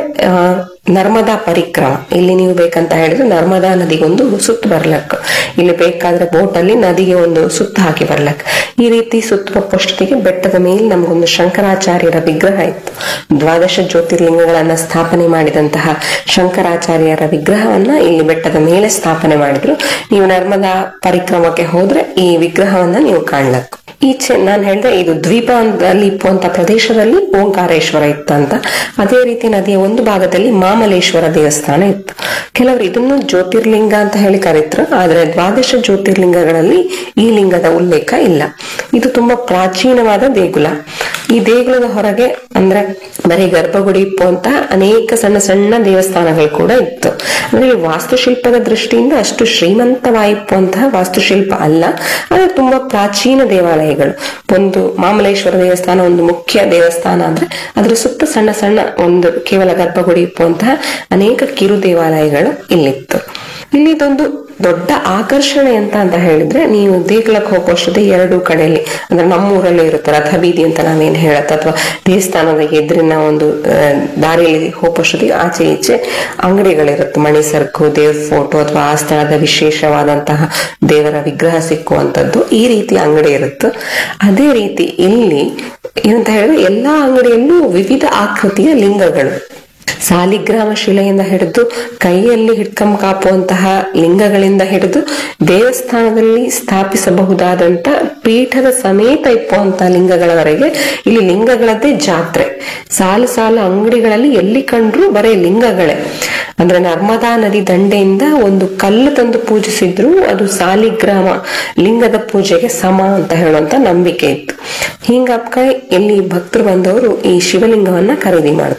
ನರ್ಮದಾ ಪರಿಕ್ರಮ. ಇಲ್ಲಿ ನೀವು ಬೇಕಂತ ಹೇಳಿದ್ರೆ ನರ್ಮದಾ ನದಿಗೊಂದು ಸುತ್ತು ಬರ್ಲಕ್, ಇಲ್ಲಿ ಬೇಕಾದ್ರೆ ಬೋಟ್ ಅಲ್ಲಿ ನದಿಗೆ ಒಂದು ಸುತ್ತು ಹಾಕಿ ಬರ್ಲಕ್. ಈ ರೀತಿ ಸುತ್ತು ಬಪ್ಪಷ್ಟೊತ್ತಿಗೆ ಬೆಟ್ಟದ ಮೇಲೆ ನಮಗೊಂದು ಶಂಕರಾಚಾರ್ಯರ ವಿಗ್ರಹ ಇತ್ತು. 12 ಜ್ಯೋತಿರ್ಲಿಂಗಗಳನ್ನ ಸ್ಥಾಪನೆ ಮಾಡಿದಂತಹ ಶಂಕರಾಚಾರ್ಯರ ವಿಗ್ರಹವನ್ನ ಇಲ್ಲಿ ಬೆಟ್ಟದ ಮೇಲೆ ಸ್ಥಾಪನೆ ಮಾಡಿದ್ರು. ನೀವು ನರ್ಮದಾ ಪರಿಕ್ರಮಕ್ಕೆ ಹೋದ್ರೆ ಈ ವಿಗ್ರಹವನ್ನ ನೀವು ಕಾಣ್ಲಕ್. ಈಚೆ ನಾನು ಹೇಳಿದೆ ಇದು ದ್ವೀಪದಲ್ಲಿ ಇಪ್ಪುವಂತ ಪ್ರದೇಶದಲ್ಲಿ ಓಂಕಾರೇಶ್ವರ ಇತ್ತಂತ. ಅದೇ ರೀತಿ ನದಿಯ ಒಂದು ಭಾಗದಲ್ಲಿ ಮಾಮಲೇಶ್ವರ ದೇವಸ್ಥಾನ ಇತ್ತು. ಕೆಲವರು ಇದನ್ನು ಜ್ಯೋತಿರ್ಲಿಂಗ ಅಂತ ಹೇಳಿ ಕರೀತಾರೆ. ಆದ್ರೆ 12 ಜ್ಯೋತಿರ್ಲಿಂಗಗಳಲ್ಲಿ ಈ ಲಿಂಗದ ಉಲ್ಲೇಖ ಇಲ್ಲ. ಇದು ತುಂಬಾ ಪ್ರಾಚೀನವಾದ ದೇಗುಲ. ಈ ದೇಗುಲದ ಹೊರಗೆ ಅಂದ್ರೆ ಬರೀ ಗರ್ಭಗುಡಿ ಇಪ್ಪುವಂತ ಅನೇಕ ಸಣ್ಣ ಸಣ್ಣ ದೇವಸ್ಥಾನಗಳು ಕೂಡ ಇತ್ತು. ಅಂದ್ರೆ ವಾಸ್ತುಶಿಲ್ಪದ ದೃಷ್ಟಿಯಿಂದ ಅಷ್ಟು ಶ್ರೀಮಂತವಾಗಿಪ್ಪುವಂತಹ ವಾಸ್ತುಶಿಲ್ಪ ಅಲ್ಲ, ಆದ್ರೆ ತುಂಬಾ ಪ್ರಾಚೀನ ದೇವಾಲಯಗಳು. ಒಂದು ಮಾಮಲೇಶ್ವರ ದೇವಸ್ಥಾನ ಒಂದು ಮುಖ್ಯ ದೇವಸ್ಥಾನ ಅಂದ್ರೆ ಅದ್ರ ಸುತ್ತ ಸಣ್ಣ ಸಣ್ಣ ಒಂದು ಕೇವಲ ಗರ್ಭಗುಡಿ ಇಪ್ಪುವಂತಹ ಅನೇಕ ಕಿರು ದೇವಾಲಯಗಳು ಇಲ್ಲಿತ್ತು. ಇಲ್ಲಿದೊಂದು ದೊಡ್ಡ ಆಕರ್ಷಣೆ ಅಂತ ಹೇಳಿದ್ರೆ, ನೀವು ದೇಗುಲಕ್ಕೆ ಹೋಗುವಷ್ಟೇ 2 ಕಡೆಯಲ್ಲಿ, ಅಂದ್ರೆ ನಮ್ಮೂರಲ್ಲಿ ಇರುತ್ತೆ ರಥ ಬೀದಿ ಅಂತ ನಾವೇನ್ ಹೇಳತ್ತ, ಅಥವಾ ದೇವಸ್ಥಾನದ ಎದುರಿನ ಒಂದು ದಾರಿಯಲ್ಲಿ ಹೋಗುವಷ್ಟೊತ್ತಿಗೆ ಆಚೆ ಈಚೆ ಅಂಗಡಿಗಳಿರುತ್ತೆ. ಮಣಿ ಸರಕು, ದೇವ್ರ ಫೋಟೋ ಅಥವಾ ಆ ಸ್ಥಳದ ವಿಶೇಷವಾದಂತಹ ದೇವರ ವಿಗ್ರಹ ಸಿಕ್ಕುವಂತದ್ದು, ಈ ರೀತಿ ಅಂಗಡಿ ಇರುತ್ತೆ. ಅದೇ ರೀತಿ ಇಲ್ಲಿ ಏನಂತ ಹೇಳಿದ್ರೆ ಎಲ್ಲಾ ಅಂಗಡಿಯಲ್ಲೂ ವಿವಿಧ ಆಕೃತಿಯ ಲಿಂಗಗಳು, ಸಾಲಿಗ್ರಾಮ ಶಿಲೆಯಿಂದ ಹಿಡಿದು ಕೈಯಲ್ಲಿ ಹಿಡ್ಕಂ ಕಾಪುವಂತಹ ಲಿಂಗಗಳಿಂದ ಹಿಡಿದು ದೇವಸ್ಥಾನದಲ್ಲಿ ಸ್ಥಾಪಿಸಬಹುದಾದಂತ ಪೀಠದ ಸಮೇತ ಇಪ್ಪುವಂತಹ ಲಿಂಗಗಳವರೆಗೆ ಇಲ್ಲಿ ಲಿಂಗಗಳದ್ದೇ ಜಾತ್ರೆ. ಸಾಲು ಸಾಲು ಅಂಗಡಿಗಳಲ್ಲಿ ಎಲ್ಲಿ ಕಂಡ್ರು ಬರೇ ಲಿಂಗಗಳೇ. ಅಂದ್ರೆ ನರ್ಮದಾ ನದಿ ದಂಡೆಯಿಂದ ಒಂದು ಕಲ್ಲು ತಂದು ಪೂಜಿಸಿದ್ರು ಅದು ಸಾಲಿಗ್ರಾಮ ಲಿಂಗದ ಪೂಜೆಗೆ ಸಮ ಅಂತ ಹೇಳುವಂತ ನಂಬಿಕೆ ಇತ್ತು. ಹಿಂಗಪ್ಪ ಇಲ್ಲಿ ಭಕ್ತರು ಬಂದವರು ಈ ಶಿವಲಿಂಗವನ್ನ ಖರೀದಿ ಮಾಡ್ತಾರೆ.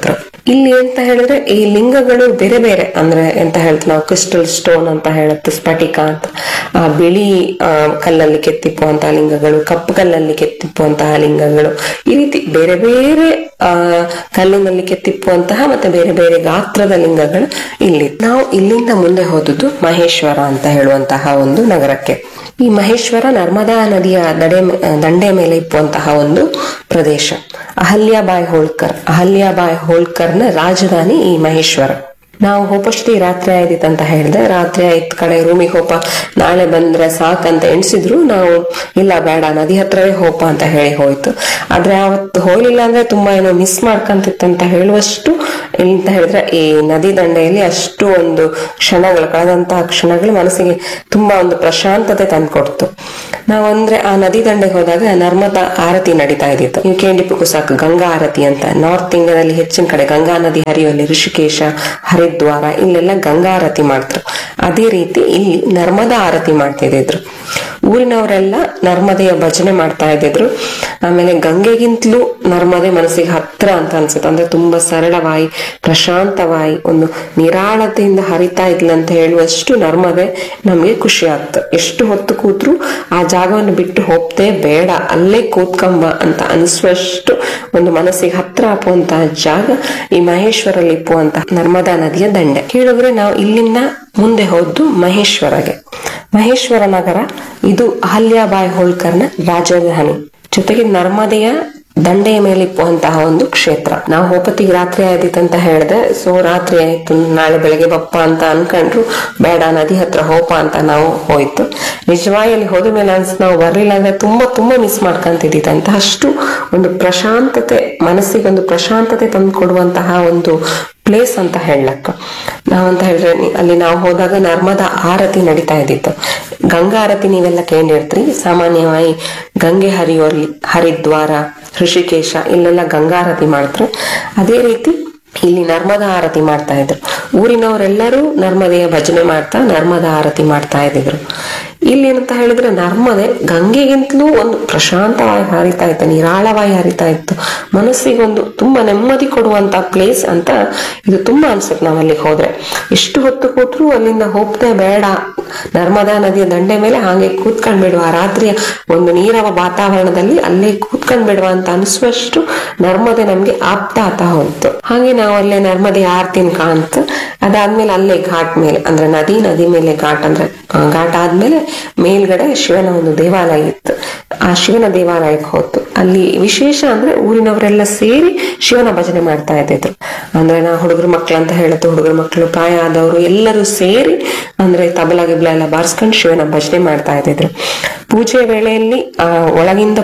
ಇಲ್ಲಿ ಎಂತ ಹೇಳಿದ್ರೆ ಈ ಲಿಂಗಗಳು ಬೇರೆ ಬೇರೆ, ಅಂದ್ರೆ ಎಂತ ಹೇಳ್ತೀವಿ ನಾವು ಕ್ರಿಸ್ಟಲ್ ಸ್ಟೋನ್ ಅಂತ ಹೇಳುತ್ತೆ, ಸ್ಫಟಿಕ ಅಂತ, ಬಿಳಿ ಕಲ್ಲಲ್ಲಿ ಕೆತ್ತಿಪ್ಪುವಂತಹ ಲಿಂಗಗಳು, ಕಪ್ಪು ಕಲ್ಲಲ್ಲಿ ಕೆತ್ತಿಪ್ಪುವಂತಹ ಲಿಂಗಗಳು, ಈ ರೀತಿ ಬೇರೆ ಬೇರೆ ಕಲ್ಲಿನಲ್ಲಿ ಕೆತ್ತಿಪ್ಪುವಂತಹ ಮತ್ತೆ ಬೇರೆ ಬೇರೆ ಗಾತ್ರದ ಲಿಂಗಗಳು ಇಲ್ಲಿ. ನಾವು ಇಲ್ಲಿಂದ ಮುಂದೆ ಹೋದದ್ದು ಮಹೇಶ್ವರ ಅಂತ ಹೇಳುವಂತಹ ಒಂದು ನಗರಕ್ಕೆ. ಈ ಮಹೇಶ್ವರ ನರ್ಮದಾ ನದಿಯ ದಂಡೆ ಮೇಲೆ ಇಪ್ಪುವಂತಹ ಒಂದು ಪ್ರದೇಶ. ಅಹಲ್ಯಾಬಾಯಿ ಹೋಳ್ಕರ್ನ ರಾಜಧಾನಿ ಈ ಮಹೇಶ್ವರ. ನಾವು ಹೋಪಷ್ಟಿ ರಾತ್ರಿ ಆಯ್ದಿತ್ತು ಅಂತ ಹೇಳಿದೆ. ರಾತ್ರಿ ಆಯ್ತು ಕಡೆ ರೂಮಿಗೆ ಹೋಪ, ನಾಳೆ ಬಂದ್ರೆ ಸಾಕಂತ ಎಣಿಸಿದ್ರು. ನಾವು ಇಲ್ಲ ಬೇಡ ನದಿ ಹತ್ರವೇ ಹೋಪ ಅಂತ ಹೇಳಿ ಹೋಯ್ತು. ಆದ್ರೆ ಅವತ್ತು ಹೋಗ್ಲಿಲ್ಲ ಅಂದ್ರೆ ತುಂಬಾ ಏನೋ ಮಿಸ್ ಮಾಡ್ಕಂತಿತ್ತಂತ ಹೇಳುವಷ್ಟು ಎಂತ ಹೇಳಿದ್ರೆ ಈ ನದಿ ದಂಡೆಯಲ್ಲಿ ಅಷ್ಟು ಒಂದು ಕಳೆದಂತಹ ಕ್ಷಣಗಳು ಮನಸ್ಸಿಗೆ ತುಂಬಾ ಒಂದು ಪ್ರಶಾಂತತೆ ತಂದ್ಕೊಡ್ತು. ನಾವಂದ್ರೆ ಆ ನದಿ ದಂಡೆಗೆ ಹೋದಾಗ ನರ್ಮದಾ ಆರತಿ ನಡೀತಾ ಇದ್ದಿತ್ತು. ನೀವು ಕೇಳಿಪ್ಪು ಸಾಕು, ಗಂಗಾ ಆರತಿ ಅಂತ. ನಾರ್ತ್ ಇಂಡಿಯಾದಲ್ಲಿ ಹೆಚ್ಚಿನ ಕಡೆ ಗಂಗಾ ನದಿ ಹರಿಯುವಲ್ಲಿ ಋಷಿಕೇಶ, ಹರಿದ್ವಾರ ಇಲ್ಲೆಲ್ಲ ಗಂಗಾ ಆರತಿ ಮಾಡ್ತಾರೆ. ಅದೇ ರೀತಿ ಇಲ್ಲಿ ನರ್ಮದಾ ಆರತಿ ಮಾಡ್ತಿದ್ರು. ಊರಿನವರೆಲ್ಲ ನರ್ಮದೆಯ ಭಜನೆ ಮಾಡ್ತಾ ಇದ್ದಿದ್ರು. ಆಮೇಲೆ ಗಂಗೆಗಿಂತಲೂ ನರ್ಮದೆ ಮನಸ್ಸಿಗೆ ಹತ್ರ ಅಂತ ಅನ್ಸುತ್ತೆ. ಅಂದ್ರೆ ತುಂಬಾ ಸರಳವಾಗಿ, ಪ್ರಶಾಂತವಾಗಿ, ಒಂದು ನಿರಾಳತೆಯಿಂದ ಹರಿತಾ ಇದ್ಲ ಅಂತ ಹೇಳುವಷ್ಟು ನರ್ಮದೆ ನಮ್ಗೆ ಖುಷಿ ಆಗ್ತದೆ. ಎಷ್ಟು ಹೊತ್ತು ಕೂತ್ರು ಆ ಜಾಗವನ್ನು ಬಿಟ್ಟು ಹೋಗ್ತೇ ಬೇಡ, ಅಲ್ಲೇ ಕೂತ್ಕಂಬ ಅಂತ ಅನಿಸುವಷ್ಟು ಒಂದು ಮನಸ್ಸಿಗೆ ಹತ್ರ ಹಾಕುವಂತಹ ಜಾಗ ಈ ಮಹೇಶ್ವರಲ್ಲಿ ಇಪ್ಪುವಂತಹ ನರ್ಮದಾ ನದಿಯ ದಂಡೆ. ಕೇಳಿದ್ರೆ ನಾವು ಇಲ್ಲಿಂದ ಮುಂದೆ ಹೋದ್ದು ಮಹೇಶ್ವರಗೆ. ಮಹೇಶ್ವರ ನಗರ ಇದು ಅಹಲ್ಯಾಬಾಯಿ ಹೋಳ್ಕರ್ನ ರಾಜಧಾನಿ, ಜೊತೆಗೆ ನರ್ಮದೆಯ ದಂಡೆಯ ಮೇಲೆ ಇಪ್ಪುವಂತಹ ಒಂದು ಕ್ಷೇತ್ರ. ನಾವು ಹೋಪತ್ತಿಗೆ ರಾತ್ರಿ ಆಯ್ದಿತ್ತಂತ ಹೇಳಿದೆ. ಸೊ ರಾತ್ರಿ ಆಯ್ತು, ನಾಳೆ ಬೆಳಗ್ಗೆ ಬಪ್ಪ ಅಂತ ಅನ್ಕೊಂಡ್ರು. ಬೇಡ ನದಿ ಹತ್ರ ಹೋಪ ಅಂತ ನಾವು ಹೋಯ್ತು. ನಿಜವಾಗಿ ಅಲ್ಲಿ ಹೋದ ಮೇಲೆ ಅನ್ಸುತ್ತೆ ನಾವು ಬರ್ಲಿಲ್ಲ ಅಂದ್ರೆ ತುಂಬಾ ತುಂಬಾ ಮಿಸ್ ಮಾಡ್ಕೊಂತಿದ್ದಿತ್ತಂತ. ಅಷ್ಟು ಒಂದು ಪ್ರಶಾಂತತೆ, ಮನಸ್ಸಿಗೆ ಒಂದು ಪ್ರಶಾಂತತೆ ತಂದು ಕೊಡುವಂತಹ ಒಂದು ಪ್ಲೇಸ್ ಅಂತ ಹೇಳಕ್ಕ. ನಾವಂತ ಹೇಳಿದ್ರೆ ಅಲ್ಲಿ ನಾವು ಹೋದಾಗ ನರ್ಮದಾ ಆರತಿ ನಡೀತಾ ಇದ್ದಿತ್ತು. ಗಂಗಾ ಆರತಿ ನೀವೆಲ್ಲ ಕೇಳಿರ್ತೀರಿ. ಸಾಮಾನ್ಯವಾಗಿ ಗಂಗೆ ಹರಿಯುವಲ್ಲಿ ಹರಿದ್ವಾರ, ಋಷಿಕೇಶ ಇಲ್ಲೆಲ್ಲ ಗಂಗಾ ಆರತಿ ಮಾಡ್ತಾರೆ. ಅದೇ ರೀತಿ ಇಲ್ಲಿ ನರ್ಮದಾ ಆರತಿ ಮಾಡ್ತಾ ಇದ್ರು. ಊರಿನವರೆಲ್ಲರೂ ನರ್ಮದೆಯ ಭಜನೆ ಮಾಡ್ತಾ ನರ್ಮದಾ ಆರತಿ ಮಾಡ್ತಾ ಇದ್ರು. ಇಲ್ಲಿ ಏನಂತ ಹೇಳಿದ್ರೆ ನರ್ಮದೆ ಗಂಗೆಗಿಂತಲೂ ಒಂದು ಪ್ರಶಾಂತವಾಗಿ ಹರಿತಾ ಇತ್ತು, ನಿರಾಳವಾಗಿ ಹರಿತಾ ಇತ್ತು. ಮನಸ್ಸಿಗೆ ಒಂದು ತುಂಬಾ ನೆಮ್ಮದಿ ಕೊಡುವಂತ ಪ್ಲೇಸ್ ಅಂತ ಇದು ತುಂಬಾ ಅನ್ಸುತ್ತೆ. ನಾವ್ ಅಲ್ಲಿಗೆ ಹೋದ್ರೆ ಎಷ್ಟು ಹೊತ್ತು ಕೂತ್ರು ಅಲ್ಲಿಂದ ಹೋಗ್ತೇ ಬೇಡ, ನರ್ಮದಾ ನದಿಯ ದಂಡೆ ಮೇಲೆ ಹಾಗೆ ಕೂತ್ಕೊಂಡ್ ಬಿಡುವ, ರಾತ್ರಿಯ ಒಂದು ನೀರವ ವಾತಾವರಣದಲ್ಲಿ ಅಲ್ಲೇ ಕೂತ್ಕೊಂಡ್ ಬಿಡುವ ಅಂತ ಅನಿಸುವಷ್ಟು ನರ್ಮದೆ ನಮ್ಗೆ ಆಪ್ತ ಹೋಯ್ತು. ಹಾಗೆ ನಾವು ಅಲ್ಲೇ ನರ್ಮದೆ ಆರ್ತಿನ ಕಾಣ್ತು. ಅದಾದ್ಮೇಲೆ ಅಲ್ಲೇ ಘಾಟ್ ಮೇಲೆ, ಅಂದ್ರೆ ನದಿ ಮೇಲೆ ಘಾಟ್, ಅಂದ್ರೆ ಘಾಟ್ ಆದ್ಮೇಲೆ ಮೇಲ್ಗಡೆ ಶಿವನ ಒಂದು ದೇವಾಲಯ ಇತ್ತು. ಆ ಶಿವನ ದೇವಾಲಯಕ್ಕೆ ಹೋಯ್ತು. ಅಲ್ಲಿ ವಿಶೇಷ ಅಂದ್ರೆ ಊರಿನವರೆಲ್ಲ ಸೇರಿ ಶಿವನ ಭಜನೆ ಮಾಡ್ತಾ ಇದ್ದಿದ್ರು. ಅಂದ್ರೆ ನಾ ಹುಡುಗರು ಮಕ್ಳು ಅಂತ ಹೇಳುತ್ತೆ, ಹುಡುಗರು ಮಕ್ಕಳು, ಪ್ರಾಯ ಆದವರು ಎಲ್ಲರೂ ಸೇರಿ ಅಂದ್ರೆ ತಬಲ ಗಿಬ್ಲ ಎಲ್ಲ ಬಾರಿಸ್ಕೊಂಡು ಶಿವನ ಭಜನೆ ಮಾಡ್ತಾ ಇದ್ದಿದ್ರು. ಪೂಜೆ ವೇಳೆಯಲ್ಲಿ ಒಳಗಿಂದ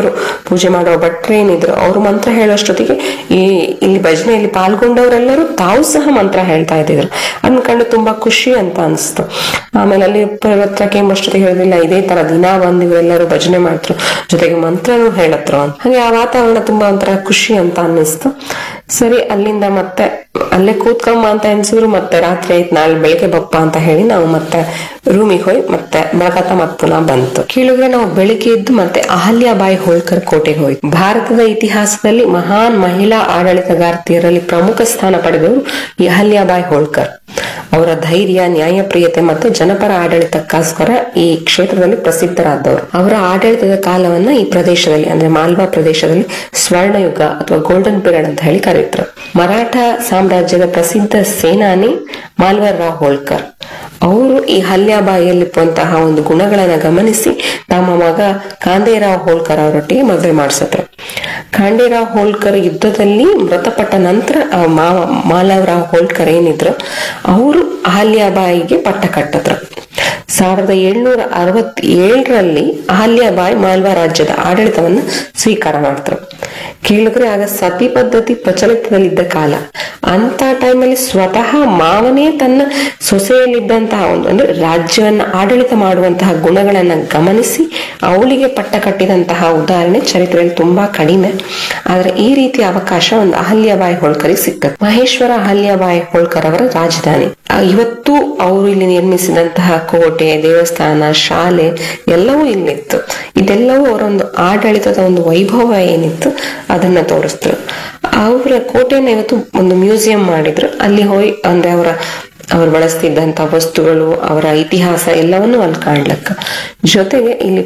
ಪೂಜೆ ಮಾಡೋ ಭಟ್ರು ಏನಿದ್ರು ಅವರು ಮಂತ್ರ ಹೇಳೋಷ್ಟೊತ್ತಿಗೆ ಇಲ್ಲಿ ಭಜನೆಯಲ್ಲಿ ಪಾಲ್ಗೊಂಡವರೆಲ್ಲರೂ ತಾವು ಸಹ ಮಂತ್ರ ಹೇಳ್ತಾ ಇದ್ದಿದ್ರು. ಅನ್ಕೊಂಡು ತುಂಬಾ ಖುಷಿ ಅಂತ ಅನ್ಸ್ತು. ಆಮೇಲೆ ಅಲ್ಲಿ ಪರ್ವತಕ್ಕೆ ಎಂಬಷ್ಟೊತ್ತಿಗೆ ಹೇಳಿಲ್ಲ, ಇದೇ ತರ ದಿನ ಬಂದು ಇವರೆಲ್ಲರೂ ಭಜನೆ ಮಾಡ್ತರು, ಜೊತೆಗೆ ಮಂತ್ರನೂ ಹೇಳತ್ರು ಅಂತ. ಹಾಗೆ ಆ ವಾತಾವರಣ ತುಂಬಾ ಒಂಥರ ಖುಷಿ ಅಂತ ಅನ್ನಿಸ್ತು. ಸರಿ, ಅಲ್ಲಿಂದ ಮತ್ತೆ ಅಲ್ಲೇ ಕೂತ್ಕಮ್ಮ ಅಂತ ಎನ್ಸಿದ್ರು. ಮತ್ತೆ ರಾತ್ರಿ ಆಯ್ತು, ನಾಳೆ ಬೆಳಿಗ್ಗೆ ಬಪ್ಪ ಅಂತ ಹೇಳಿ ನಾವು ಮತ್ತೆ ರೂಮಿಗೆ ಹೋಗಿ ಮತ್ತೆ ಬೆಳಗಾತ ಮತ್ ಪುನಃ ಬಂತು. ಕೇಳಿದ್ರೆ ನಾವು ಬೆಳಿಗ್ಗೆ ಎದ್ದು ಮತ್ತೆ ಅಹಲ್ಯಾಬಾಯಿ ಹೋಳ್ಕರ್ ಕೋಟೆಗೆ ಹೋಯ್ತು. ಭಾರತದ ಇತಿಹಾಸದಲ್ಲಿ ಮಹಾನ್ ಮಹಿಳಾ ಆಡಳಿತಗಾರ್ತಿಯರಲ್ಲಿ ಪ್ರಮುಖ ಸ್ಥಾನ ಪಡೆದವರು ಈ ಅಹಲ್ಯಾಬಾಯಿ ಹೋಳ್ಕರ್. ಅವರ ಧೈರ್ಯ, ನ್ಯಾಯಪ್ರಿಯತೆ ಮತ್ತು ಜನಪರ ಆಡಳಿತಕ್ಕೋಸ್ಕರ ಈ ಕ್ಷೇತ್ರದಲ್ಲಿ ಪ್ರಸಿದ್ಧರಾದವರು. ಅವರ ಆಡಳಿತದ ಕಾಲವನ್ನ ಈ ಪ್ರದೇಶದಲ್ಲಿ ಅಂದ್ರೆ ಮಾಲ್ವಾ ಪ್ರದೇಶದಲ್ಲಿ ಸ್ವರ್ಣಯುಗ ಅಥವಾ ಗೋಲ್ಡನ್ ಪೀರಿಯಡ್ ಅಂತ ಹೇಳಿ ಕರೀತಾರೆ. ಮರಾಠ ಸಾಮ್ರಾಜ್ಯದ ಪ್ರಸಿದ್ಧ ಸೇನಾನಿ ಮಾಲ್ವರ್ ರಾವ್ ಹೋಳ್ಕರ್ ಅವರು ಈ ಅಹಲ್ಯಾಬಾಯಿಯಲ್ಲಿರುವಂತಹ ಒಂದು ಗುಣಗಳನ್ನ ಗಮನಿಸಿ ತಮ್ಮ ಮಗ ಖಾಂಡೇರಾವ್ ಹೋಳ್ಕರ್ ಅವರೊಟ್ಟಿಗೆ ಮದುವೆ ಮಾಡಿಸಿದ್ರು. ಖಾಂಡೇರಾವ್ ಹೋಳ್ಕರ್ ಯುದ್ಧದಲ್ಲಿ ಮೃತಪಟ್ಟ ನಂತರ ಮಾಲವರಾವ್ ಹೋಳ್ಕರ್ ಏನಿದ್ರು ಅವರು ಅಹಲ್ಯಾಬಾಯಿಗೆ ಪಟ್ಟ ಕಟ್ಟಿದ್ರು. 1767ರಲ್ಲಿ ಅಹಲ್ಯಾಬಾಯಿ ಮಾಲ್ವಾ ರಾಜ್ಯದ ಆಡಳಿತವನ್ನು ಸ್ವೀಕಾರ ಮಾಡ್ತಾರೆ. ಕೇಳಿದ್ರೆ ಆಗ ಸತಿ ಪದ್ಧತಿ ಪ್ರಚಲಿತದಲ್ಲಿದ್ದ ಕಾಲ. ಅಂತ ಟೈಮಲ್ಲಿ ಸ್ವತಃ ಮಾವನೇ ತನ್ನ ಸೊಸೆಯಲ್ಲಿದ್ದಂತಹ ಅಂದ್ರೆ ರಾಜ್ಯವನ್ನ ಆಡಳಿತ ಮಾಡುವಂತಹ ಗುಣಗಳನ್ನ ಗಮನಿಸಿ ಅವಳಿಗೆ ಪಟ್ಟ ಕಟ್ಟಿದಂತಹ ಉದಾಹರಣೆ ಚರಿತ್ರೆಯಲ್ಲಿ ತುಂಬಾ ಕಡಿಮೆ. ಆದ್ರೆ ಈ ರೀತಿಯ ಅವಕಾಶ ಒಂದು ಅಹಲ್ಯಾಬಾಯಿ ಹೋಳ್ಕರಿಗೆ ಸಿಕ್ತದೆ. ಮಹೇಶ್ವರ ಅಹಲ್ಯಾಬಾಯಿ ಹೋಳ್ಕರ್ ಅವರ ರಾಜಧಾನಿ. ಇವತ್ತು ಅವರು ಇಲ್ಲಿ ನಿರ್ಮಿಸಿದಂತಹ ಕೋಟೆ, ದೇವಸ್ಥಾನ, ಶಾಲೆ ಎಲ್ಲವೂ ಇಲ್ಲಿತ್ತು. ಇದೆಲ್ಲವೂ ಅವರೊಂದು ಆಡಳಿತದ ಒಂದು ವೈಭವ ಏನಿತ್ತು ಅದನ್ನ ತೋರಿಸ್ತರು. ಅವರ ಕೋಟೆಯನ್ನ ಇವತ್ತು ಒಂದು ಮ್ಯೂಸಿಯಂ ಮಾಡಿದ್ರು. ಅಲ್ಲಿ ಹೋಗಿ ಅಂದ್ರೆ ಅವರು ಬಳಸ್ತಿದ್ದಂತ ವಸ್ತುಗಳು, ಅವರ ಇತಿಹಾಸ ಎಲ್ಲವನ್ನೂ ಅಲ್ಲಿ ಕಾಣ್ಲಕ್ಕ. ಜೊತೆಗೆ ಇಲ್ಲಿ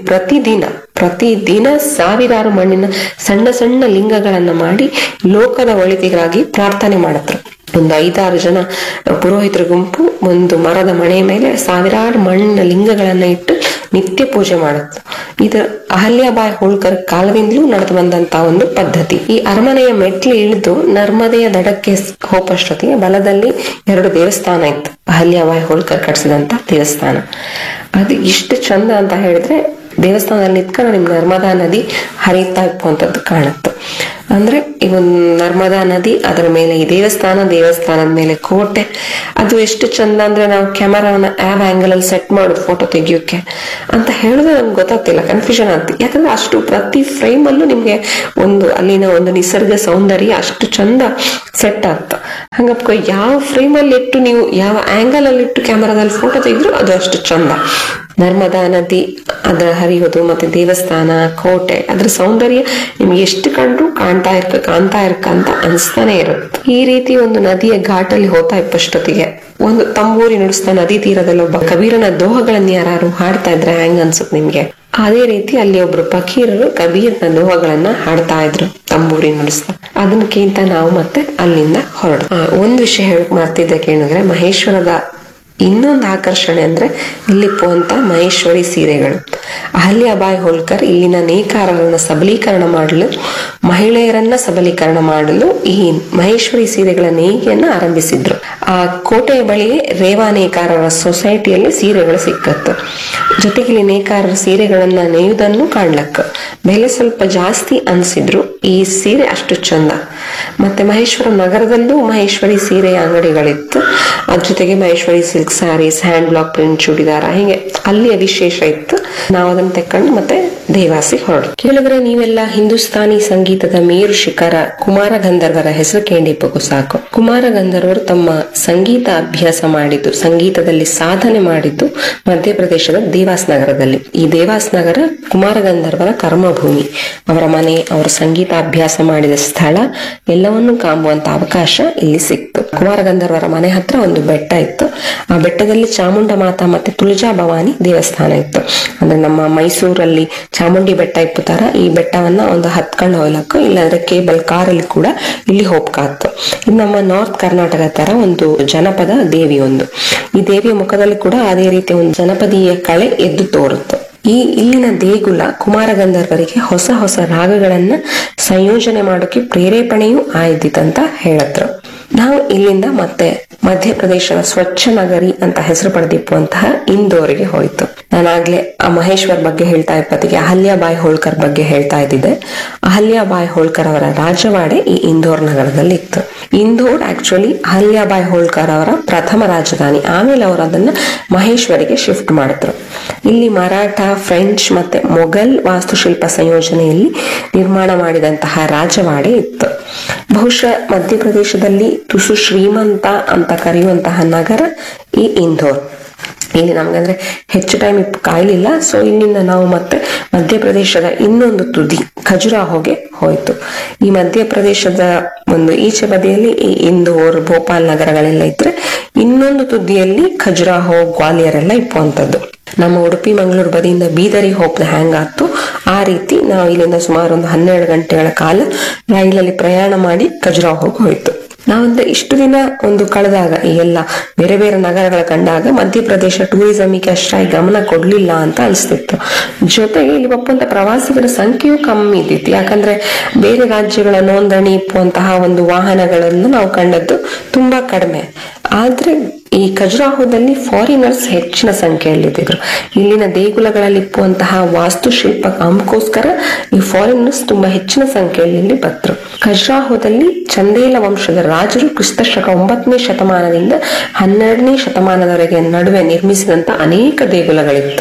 ಪ್ರತಿದಿನ ಸಾವಿರಾರು ಮಣ್ಣಿನ ಸಣ್ಣ ಸಣ್ಣ ಲಿಂಗಗಳನ್ನ ಮಾಡಿ ಲೋಕದ ಒಳಿತಿಗಾಗಿ ಪ್ರಾರ್ಥನೆ ಮಾಡತ್ರು. ಒಂದು 5-6 ಜನ ಪುರೋಹಿತರ ಗುಂಪು ಒಂದು ಮರದ ಮಣೆಯ ಮೇಲೆ ಸಾವಿರಾರು ಮಣ್ಣಿನ ಲಿಂಗಗಳನ್ನ ಇಟ್ಟು ನಿತ್ಯ ಪೂಜೆ ಮಾಡುತ್ತೆ. ಇದು ಅಹಲ್ಯಾಬಾಯಿ ಹೋಳ್ಕರ್ ಕಾಲದಿಂದಲೂ ನಡೆದು ಬಂದಂತ ಒಂದು ಪದ್ಧತಿ. ಈ ಅರಮನೆಯ ಮೆಟ್ಲು ಇಳಿದು ನರ್ಮದೆಯ ದಡಕ್ಕೆ ಹೋಪಷ್ಟೊತ್ತಿಗೆ ಬಲದಲ್ಲಿ 2 ದೇವಸ್ಥಾನ ಇತ್ತು. ಅಹಲ್ಯಾಬಾಯಿ ಹೋಳ್ಕರ್ ಕಟ್ಸಿದಂತ ದೇವಸ್ಥಾನ. ಅದು ಇಷ್ಟು ಚಂದ ಅಂತ ಹೇಳಿದ್ರೆ ದೇವಸ್ಥಾನದಲ್ಲಿ ನಿಂತ್ಕೊಂಡು ನಿಮ್ ನರ್ಮದಾ ನದಿ ಹರಿತಾ ಇಪ್ಪುವಂತದ್ದು ಕಾಣುತ್ತೆ. ಅಂದ್ರೆ ಈ ಒಂದು ನರ್ಮದಾ ನದಿ, ಅದರ ಮೇಲೆ ಈ ದೇವಸ್ಥಾನದ ಮೇಲೆ ಕೋಟೆ, ಅದು ಎಷ್ಟು ಚಂದ ಅಂದ್ರೆ ನಾವು ಕ್ಯಾಮರಾನ ಆಂಗಲ್ ಅಲ್ಲಿ ಸೆಟ್ ಮಾಡೋದು ಫೋಟೋ ತೆಗಿಯೋಕೆ ಅಂತ ಹೇಳಿದ್ರೆ ನಮ್ಗೆ ಗೊತ್ತಾಗ್ತಿಲ್ಲ, ಕನ್ಫ್ಯೂಷನ್ ಆಗ್ತಿ. ಯಾಕಂದ್ರೆ ಅಷ್ಟು ಪ್ರತಿ ಫ್ರೇಮ್ ಅಲ್ಲೂ ನಿಮ್ಗೆ ಅಲ್ಲಿನ ಒಂದು ನಿಸರ್ಗ ಸೌಂದರ್ಯ ಅಷ್ಟು ಚಂದ ಸೆಟ್ ಆಗ್ತ. ಹಂಗಪ್ಪ ಯಾವ ಫ್ರೇಮ್ ಅಲ್ಲಿ ಇಟ್ಟು ನೀವು ಯಾವ ಆಂಗಲ್ ಅಲ್ಲಿ ಇಟ್ಟು ಕ್ಯಾಮರಾದಲ್ಲಿ ಫೋಟೋ ತೆಗೆದ್ರು ಅದು ಅಷ್ಟು ಚಂದ. ನರ್ಮದಾ ನದಿ ಅದರ ಹರಿಯೋದು, ಮತ್ತೆ ದೇವಸ್ಥಾನ, ಕೋಟೆ, ಅದ್ರ ಸೌಂದರ್ಯ ನಿಮ್ಗೆ ಎಷ್ಟು ಕಂಡ್ರು ಕಾಣ್ತಾ ಇರ್ಕ ಅಂತ ಅನ್ಸ್ತಾನೆ ಇರುತ್ತೆ. ಈ ರೀತಿ ಒಂದು ನದಿಯ ಘಾಟಲ್ಲಿ ಹೋಗ್ತಾ ಇಪ್ಪಷ್ಟೊತ್ತಿಗೆ ಒಂದು ತಂಬೂರಿ ನುಡಿಸ್ತಾ ನದಿ ತೀರದಲ್ಲಿ ಒಬ್ಬ ಕಬೀರನ ದೋಹಗಳನ್ನ ಯಾರು ಹಾಡ್ತಾ ಇದ್ರೆ ಹೆಂಗ್ ಅನ್ಸುತ್ತೆ ನಿಮ್ಗೆ? ಅದೇ ರೀತಿ ಅಲ್ಲಿ ಒಬ್ರು ಫಕೀರರು ಕಬೀರನ ದೋಹಗಳನ್ನ ಹಾಡ್ತಾ ಇದ್ರು ತಂಬೂರಿ ನುಡಿಸ್ತಾ. ಅದನ್ನಕ್ಕಿಂತ ನಾವು ಮತ್ತೆ ಅಲ್ಲಿಂದ ಹೊರಡು. ಒಂದ್ ವಿಷಯ ಹೇಳಕ್ ಮಾಡ್ತಿದ್ದೆ ಕೇಳಿದ್ರೆ, ಮಹೇಶ್ವರದ ಇನ್ನೊಂದು ಆಕರ್ಷಣೆ ಅಂದ್ರೆ ಇಲ್ಲಿಪ್ಪುವಂತ ಮಹೇಶ್ವರಿ ಸೀರೆಗಳು. ಅಹಲ್ಯಾಬಾಯಿ ಹೋಳ್ಕರ್ ಇಲ್ಲಿನ ನೇಕಾರರನ್ನ ಸಬಲೀಕರಣ ಮಾಡಲು, ಮಹಿಳೆಯರನ್ನ ಸಬಲೀಕರಣ ಮಾಡಲು ಈ ಮಹೇಶ್ವರಿ ಸೀರೆಗಳ ನೇಯ್ಗೆಯನ್ನ ಆರಂಭಿಸಿದ್ರು. ಆ ಕೋಟೆಯ ಬಳಿಯೇ ರೇವಾ ನೇಕಾರರ ಸೊಸೈಟಿಯಲ್ಲಿ ಸೀರೆಗಳು ಸಿಕ್ಕತ್ತು. ಜೊತೆಗೆ ಇಲ್ಲಿ ನೇಕಾರರ ಸೀರೆಗಳನ್ನ ನೇಯುವುದನ್ನು ಕಾಣ್ಲಕ್ಕ. ಬೆಲೆ ಸ್ವಲ್ಪ ಜಾಸ್ತಿ ಅನ್ಸಿದ್ರು ಈ ಸೀರೆ ಅಷ್ಟು ಚಂದ. ಮತ್ತೆ ಮಹೇಶ್ವರ ನಗರದಲ್ಲೂ ಮಹೇಶ್ವರಿ ಸೀರೆಯ ಅಂಗಡಿಗಳಿತ್ತು. ಅದ್ರ ಜೊತೆಗೆ Maheshwari silk saris, hand block print churidar, ಹೀಗೆ ಅಲ್ಲಿಯ ವಿಶೇಷ ಇತ್ತು. ನಾವು ಅದನ್ನ ತೆಕ್ಕೊಂಡು ಮತ್ತೆ ದೇವಾಸಿ ಹೊರಡು. ಕೇಳಿದ್ರೆ ನೀವೆಲ್ಲ ಹಿಂದೂಸ್ತಾನಿ ಸಂಗೀತದ ಮೇರು ಶಿಖರ ಕುಮಾರ ಗಂಧರ್ವರ ಹೆಸರು ಕೇಳಿಪ್ಪಗೂ ಸಾಕು. ಕುಮಾರ ಗಂಧರ್ವರು ತಮ್ಮ ಸಂಗೀತ ಅಭ್ಯಾಸ ಮಾಡಿದ್ದು, ಸಂಗೀತದಲ್ಲಿ ಸಾಧನೆ ಮಾಡಿದ್ದು ಮಧ್ಯಪ್ರದೇಶದ ದೇವಾಸ್ ನಗರದಲ್ಲಿ. ಈ ದೇವಾಸ್ ನಗರ ಕುಮಾರ ಗಂಧರ್ವರ ಕರ್ಮಭೂಮಿ. ಅವರ ಮನೆ, ಅವರ ಸಂಗೀತ ಅಭ್ಯಾಸ ಮಾಡಿದ ಸ್ಥಳ ಎಲ್ಲವನ್ನೂ ಕಾಂಬುವಂತ ಅವಕಾಶ ಇಲ್ಲಿ ಸಿಕ್ತು. ಕುಮಾರ ಗಂಧರ್ವರ ಮನೆ ಹತ್ರ ಒಂದು ಬೆಟ್ಟ ಇತ್ತು. ಆ ಬೆಟ್ಟದಲ್ಲಿ ಚಾಮುಂಡ ಮಾತಾ ಮತ್ತೆ ತುಳಜಾ ಭವಾನಿ ದೇವಸ್ಥಾನ ಇತ್ತು. ಅಂದ್ರೆ ನಮ್ಮ ಮೈಸೂರಲ್ಲಿ ಚಾಮುಂಡಿ ಬೆಟ್ಟ ಇಪ್ಪುತ್ತಾರ, ಈ ಬೆಟ್ಟವನ್ನ ಒಂದು ಹತ್ಕೊಂಡು ಹೋಗ್ಲಕ್ಕ, ಇಲ್ಲಾಂದ್ರೆ ಕೇಬಲ್ ಕಾರಲ್ಲಿ ಕೂಡ ಇಲ್ಲಿ ಹೋಗ್ಕಾತ್ತು. ಇದು ನಮ್ಮ ನಾರ್ತ್ ಕರ್ನಾಟಕ ತರ ಒಂದು ಜನಪದ ದೇವಿ ಒಂದು. ಈ ದೇವಿಯ ಮುಖದಲ್ಲಿ ಕೂಡ ಅದೇ ರೀತಿ ಒಂದು ಜನಪದೀಯ ಕಳೆ ಎದ್ದು ತೋರುತ್ತೆ. ಇಲ್ಲಿನ ದೇಗುಲ ಕುಮಾರ ಗಂಧರ್ವರಿಗೆ ಹೊಸ ಹೊಸ ರಾಗಗಳನ್ನ ಸಂಯೋಜನೆ ಮಾಡೋಕೆ ಪ್ರೇರೇಪಣೆಯೂ ಆಯ್ದಿತ್ತಂತ ಹೇಳಿದ್ರು. ನಾವು ಇಲ್ಲಿಂದ ಮತ್ತೆ ಮಧ್ಯಪ್ರದೇಶದ ಸ್ವಚ್ಛ ನಗರಿ ಅಂತ ಹೆಸರು ಪಡೆದಿಪ್ಪುವಂತಹ ಇಂದೋರಿಗೆ ಹೋಯ್ತು. ನಾನಾಗ್ಲೇ ಆ ಮಹೇಶ್ವರ್ ಬಗ್ಗೆ ಹೇಳ್ತಾ ಇಪ್ಪತ್ತಿಗೆ ಅಹಲ್ಯಾಬಾಯಿ ಹೋಳ್ಕರ್ ಬಗ್ಗೆ ಹೇಳ್ತಾ ಇದ್ದಿದ್ದೆ. ಅಹಲ್ಯಾಬಾಯಿ ಹೋಳ್ಕರ್ ಅವರ ರಾಜವಾಡೆ ಈ ಇಂದೋರ್ ನಗರದಲ್ಲಿ ಇತ್ತು. ಇಂದೋರ್ ಆಕ್ಚುಲಿ ಅಹಲ್ಯಾಬಾಯಿ ಹೋಳ್ಕರ್ ಅವರ ಪ್ರಥಮ ರಾಜಧಾನಿ. ಆಮೇಲೆ ಅವರು ಅದನ್ನ ಮಹೇಶ್ವರಿಗೆ ಶಿಫ್ಟ್ ಮಾಡಿದ್ರು. ಇಲ್ಲಿ ಮರಾಠ, ಫ್ರೆಂಚ್ ಮತ್ತೆ ಮೊಘಲ್ ವಾಸ್ತುಶಿಲ್ಪ ಸಂಯೋಜನೆಯಲ್ಲಿ ನಿರ್ಮಾಣ ಮಾಡಿದಂತಹ ರಾಜವಾಡೆ ಇತ್ತು. ಬಹುಶಃ ಮಧ್ಯಪ್ರದೇಶದಲ್ಲಿ ತುಸು ಶ್ರೀಮಂತ ಅಂತ ಕರೆಯುವಂತಹ ನಗರ ಈ ಇಂದೋರ್. ಇಲ್ಲಿ ನಮ್ಗಂದ್ರೆ ಹೆಚ್ಚು ಟೈಮ್ ಕಾಯ್ಲಿಲ್ಲ, ಸೊ ಇಲ್ಲಿಂದ ನಾವು ಮತ್ತೆ ಮಧ್ಯಪ್ರದೇಶದ ಇನ್ನೊಂದು ತುದಿ ಖಜುರಾಹೋಗೆ ಹೋಯ್ತು. ಈ ಮಧ್ಯಪ್ರದೇಶದ ಒಂದು ಈಚೆ ಬದಿಯಲ್ಲಿ ಈ ಇಂದೋರ್, ಭೋಪಾಲ್ ನಗರಗಳೆಲ್ಲ ಇದ್ರೆ, ಇನ್ನೊಂದು ತುದಿಯಲ್ಲಿ ಖಜುರಾಹೋ, ಗ್ವಾಲಿಯರ್ ಎಲ್ಲ ಇಪ್ಪುವಂತದ್ದು. ನಮ್ಮ ಉಡುಪಿ ಮಂಗಳೂರು ಬದಿಯಿಂದ ಬೀದರಿಗೆ ಹೋಗ್ದ ಹ್ಯಾಂಗ್ ಆಯ್ತು, ಆ ರೀತಿ ನಾವು ಇಲ್ಲಿಂದ ಸುಮಾರು ಒಂದು 12 ಗಂಟೆಗಳ ಕಾಲ ರೈಲಲ್ಲಿ ಪ್ರಯಾಣ ಮಾಡಿ ಖಜುರಾಹೋಗೆ ಹೋಯ್ತು. ನಾವಂದ್ರೆ ಇಷ್ಟು ದಿನ ಒಂದು ಕಳೆದಾಗ ಈ ಎಲ್ಲ ಬೇರೆ ಬೇರೆ ನಗರಗಳ ಕಂಡಾಗ ಮಧ್ಯಪ್ರದೇಶ ಟೂರಿಸಂಗೆ ಅಷ್ಟಾಗಿ ಗಮನ ಕೊಡ್ಲಿಲ್ಲ ಅಂತ ಅನಿಸ್ತಿತ್ತು. ಜೊತೆಗೆ ಇಲ್ಲಿ ಒಪ್ಪಂತ ಪ್ರವಾಸಿಗರ ಸಂಖ್ಯೆಯೂ ಕಮ್ಮಿ ಇದ್ದಿತ್ತು. ಯಾಕಂದ್ರೆ ಬೇರೆ ರಾಜ್ಯಗಳ ನೋಂದಣಿ ಇಪ್ಪುವಂತಹ ಒಂದು ವಾಹನಗಳನ್ನು ನಾವು ಕಂಡದ್ದು ತುಂಬಾ ಕಡಿಮೆ. ಆದ್ರೆ ಈ ಖಜುರಾಹೋದಲ್ಲಿ ಫಾರಿನರ್ಸ್ ಹೆಚ್ಚಿನ ಸಂಖ್ಯೆಯಲ್ಲಿದ್ದರು. ಇಲ್ಲಿನ ದೇಗುಲಗಳಲ್ಲಿ ಇಪ್ಪುವಂತಹ ವಾಸ್ತುಶಿಲ್ಪ ಕಾಮಕ್ಕೋಸ್ಕರ ಈ ಫಾರಿನರ್ಸ್ ತುಂಬಾ ಹೆಚ್ಚಿನ ಸಂಖ್ಯೆಯಲ್ಲಿ ಬಂದ್ರು. ಖಜುರಾಹೋದಲ್ಲಿ ಚಂದೇಲ ವಂಶದ ರಾಜರು ಕ್ರಿಸ್ತಶಕ 9ನೇ ಶತಮಾನದಿಂದ 12ನೇ ಶತಮಾನದವರೆಗೆ ನಡುವೆ ನಿರ್ಮಿಸಿದಂತ ಅನೇಕ ದೇಗುಲಗಳಿತ್ತು.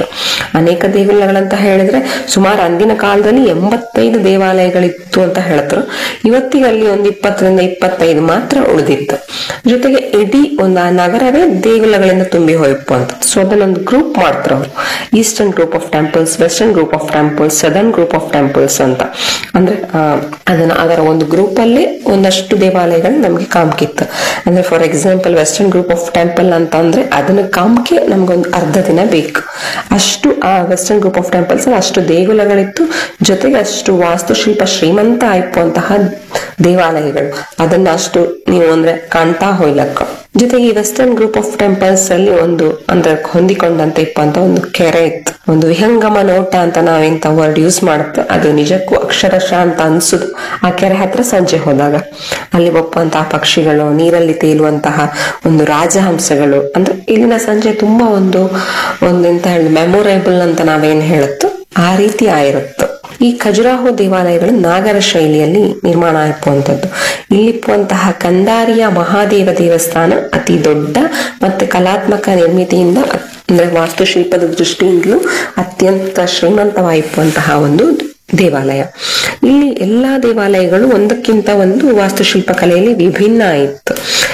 ಅನೇಕ ದೇಗುಲಗಳಂತ ಹೇಳಿದ್ರೆ ಸುಮಾರು ಅಂದಿನ ಕಾಲದಲ್ಲಿ 85 ದೇವಾಲಯಗಳಿತ್ತು ಅಂತ ಹೇಳ್ತಾರೆ. ಇವತ್ತಿಗೆ ಅಲ್ಲಿ ಒಂದು 20-25 ಮಾತ್ರ ಉಳಿದಿತ್ತು. ಜೊತೆಗೆ ಇಡೀ ಒಂದು ಆ ನಗರವೇ ದೇಗುಲಗಳಿಂದ ತುಂಬಿ ಹೋಯ್ತು ಅಂತ. ಸೊ ಅದನ್ನೊಂದು ಗ್ರೂಪ್ ಮಾಡ್ತಾರೆ ಅವರು, eastern group of temples, western group of temples, southern group of temples ಅಂತ. ಅಂದ್ರೆ ಅದರ ಒಂದು ಗ್ರೂಪ್ ಅಲ್ಲಿ ಒಂದಷ್ಟು ದೇವಾಲಯಗಳು ನಮ್ಗೆ ಕಾಮ್ಕಿತ್ತು. ಅಂದ್ರೆ for example western group of temple ಅಂತ ಅಂದ್ರೆ ಅದನ್ನ ಕಾಮ್ಕೆ ನಮ್ಗೊಂದು ಅರ್ಧ ದಿನ ಬೇಕು. ಅಷ್ಟು ಆ ವೆಸ್ಟರ್ನ್ ಗ್ರೂಪ್ ಆಫ್ ಟೆಂಪಲ್ಸ್ ಅಷ್ಟು ದೇಗುಲಗಳಿತ್ತು, ಜೊತೆಗೆ ಅಷ್ಟು ವಾಸ್ತುಶಿಲ್ಪ ಶ್ರೀಮಂತ ಆಯ್ಪುವಂತಹ ದೇವಾಲಯಗಳು. ಅದನ್ನ ಅಷ್ಟು ನೀವು ಅಂದ್ರೆ ಕಾಣ್ತಾ ಹೋಯ್ಲಕ್ಕ. ಜೊತೆಗೆ ಈ ವೆಸ್ಟರ್ನ್ ಗ್ರೂಪ್ ಆಫ್ ಟೆಂಪಲ್ಸ್ ಅಲ್ಲಿ ಒಂದು ಅಂದ್ರೆ ಹೊಂದಿಕೊಂಡಂತೆ ಇಪ್ಪಂತ ಒಂದು ಕೆರೆ ಇತ್ತು. ಒಂದು ವಿಹಂಗಮ ನೋಟ ಅಂತ ನಾವೆಂತ ವರ್ಡ್ ಯೂಸ್ ಮಾಡುತ್ತೆ, ಅದು ನಿಜಕ್ಕೂ ಅಕ್ಷರಶಃ ಅಂತ ಅನ್ಸುದು ಆ ಕೆರೆ ಹತ್ರ ಸಂಜೆ ಹೋದಾಗ. ಅಲ್ಲಿ ಒಪ್ಪಂತಹ ಪಕ್ಷಿಗಳು, ನೀರಲ್ಲಿ ತೇಲುವಂತಹ ಒಂದು ರಾಜಹಂಸಗಳು, ಅಂದ್ರೆ ಇಲ್ಲಿನ ಸಂಜೆ ತುಂಬಾ ಒಂದೆಂತ ಹೇಳಿ ಮೆಮೊರೇಬಲ್ ಅಂತ ನಾವೇನ್ ಹೇಳುತ್ತೋ ಆ ರೀತಿ ಆಗಿರುತ್ತೆ. ಈ ಖಜುರಾಹೋ ದೇವಾಲಯಗಳು ನಾಗರ ಶೈಲಿಯಲ್ಲಿ ನಿರ್ಮಾಣ ಆಗುವಂತದ್ದು. ಇಲ್ಲಿಪ್ಪುವಂತಹ ಕಂದಾರಿಯ ಮಹಾದೇವ ದೇವಸ್ಥಾನ ಅತಿ ದೊಡ್ಡ ಮತ್ತೆ ಕಲಾತ್ಮಕ ನಿರ್ಮಿತಿಯಿಂದ ಅಂದ್ರೆ ವಾಸ್ತುಶಿಲ್ಪದ ದೃಷ್ಟಿಯಿಂದಲೂ ಅತ್ಯಂತ ಶ್ರೀಮಂತವಾಯಿಪ್ಪುವಂತಹ ಒಂದು ದೇವಾಲಯ. ಇಲ್ಲಿ ಎಲ್ಲಾ ದೇವಾಲಯಗಳು ಒಂದಕ್ಕಿಂತ ಒಂದು ವಾಸ್ತುಶಿಲ್ಪ ಕಲೆಯಲ್ಲಿ ವಿಭಿನ್ನ ಆಯಿತು.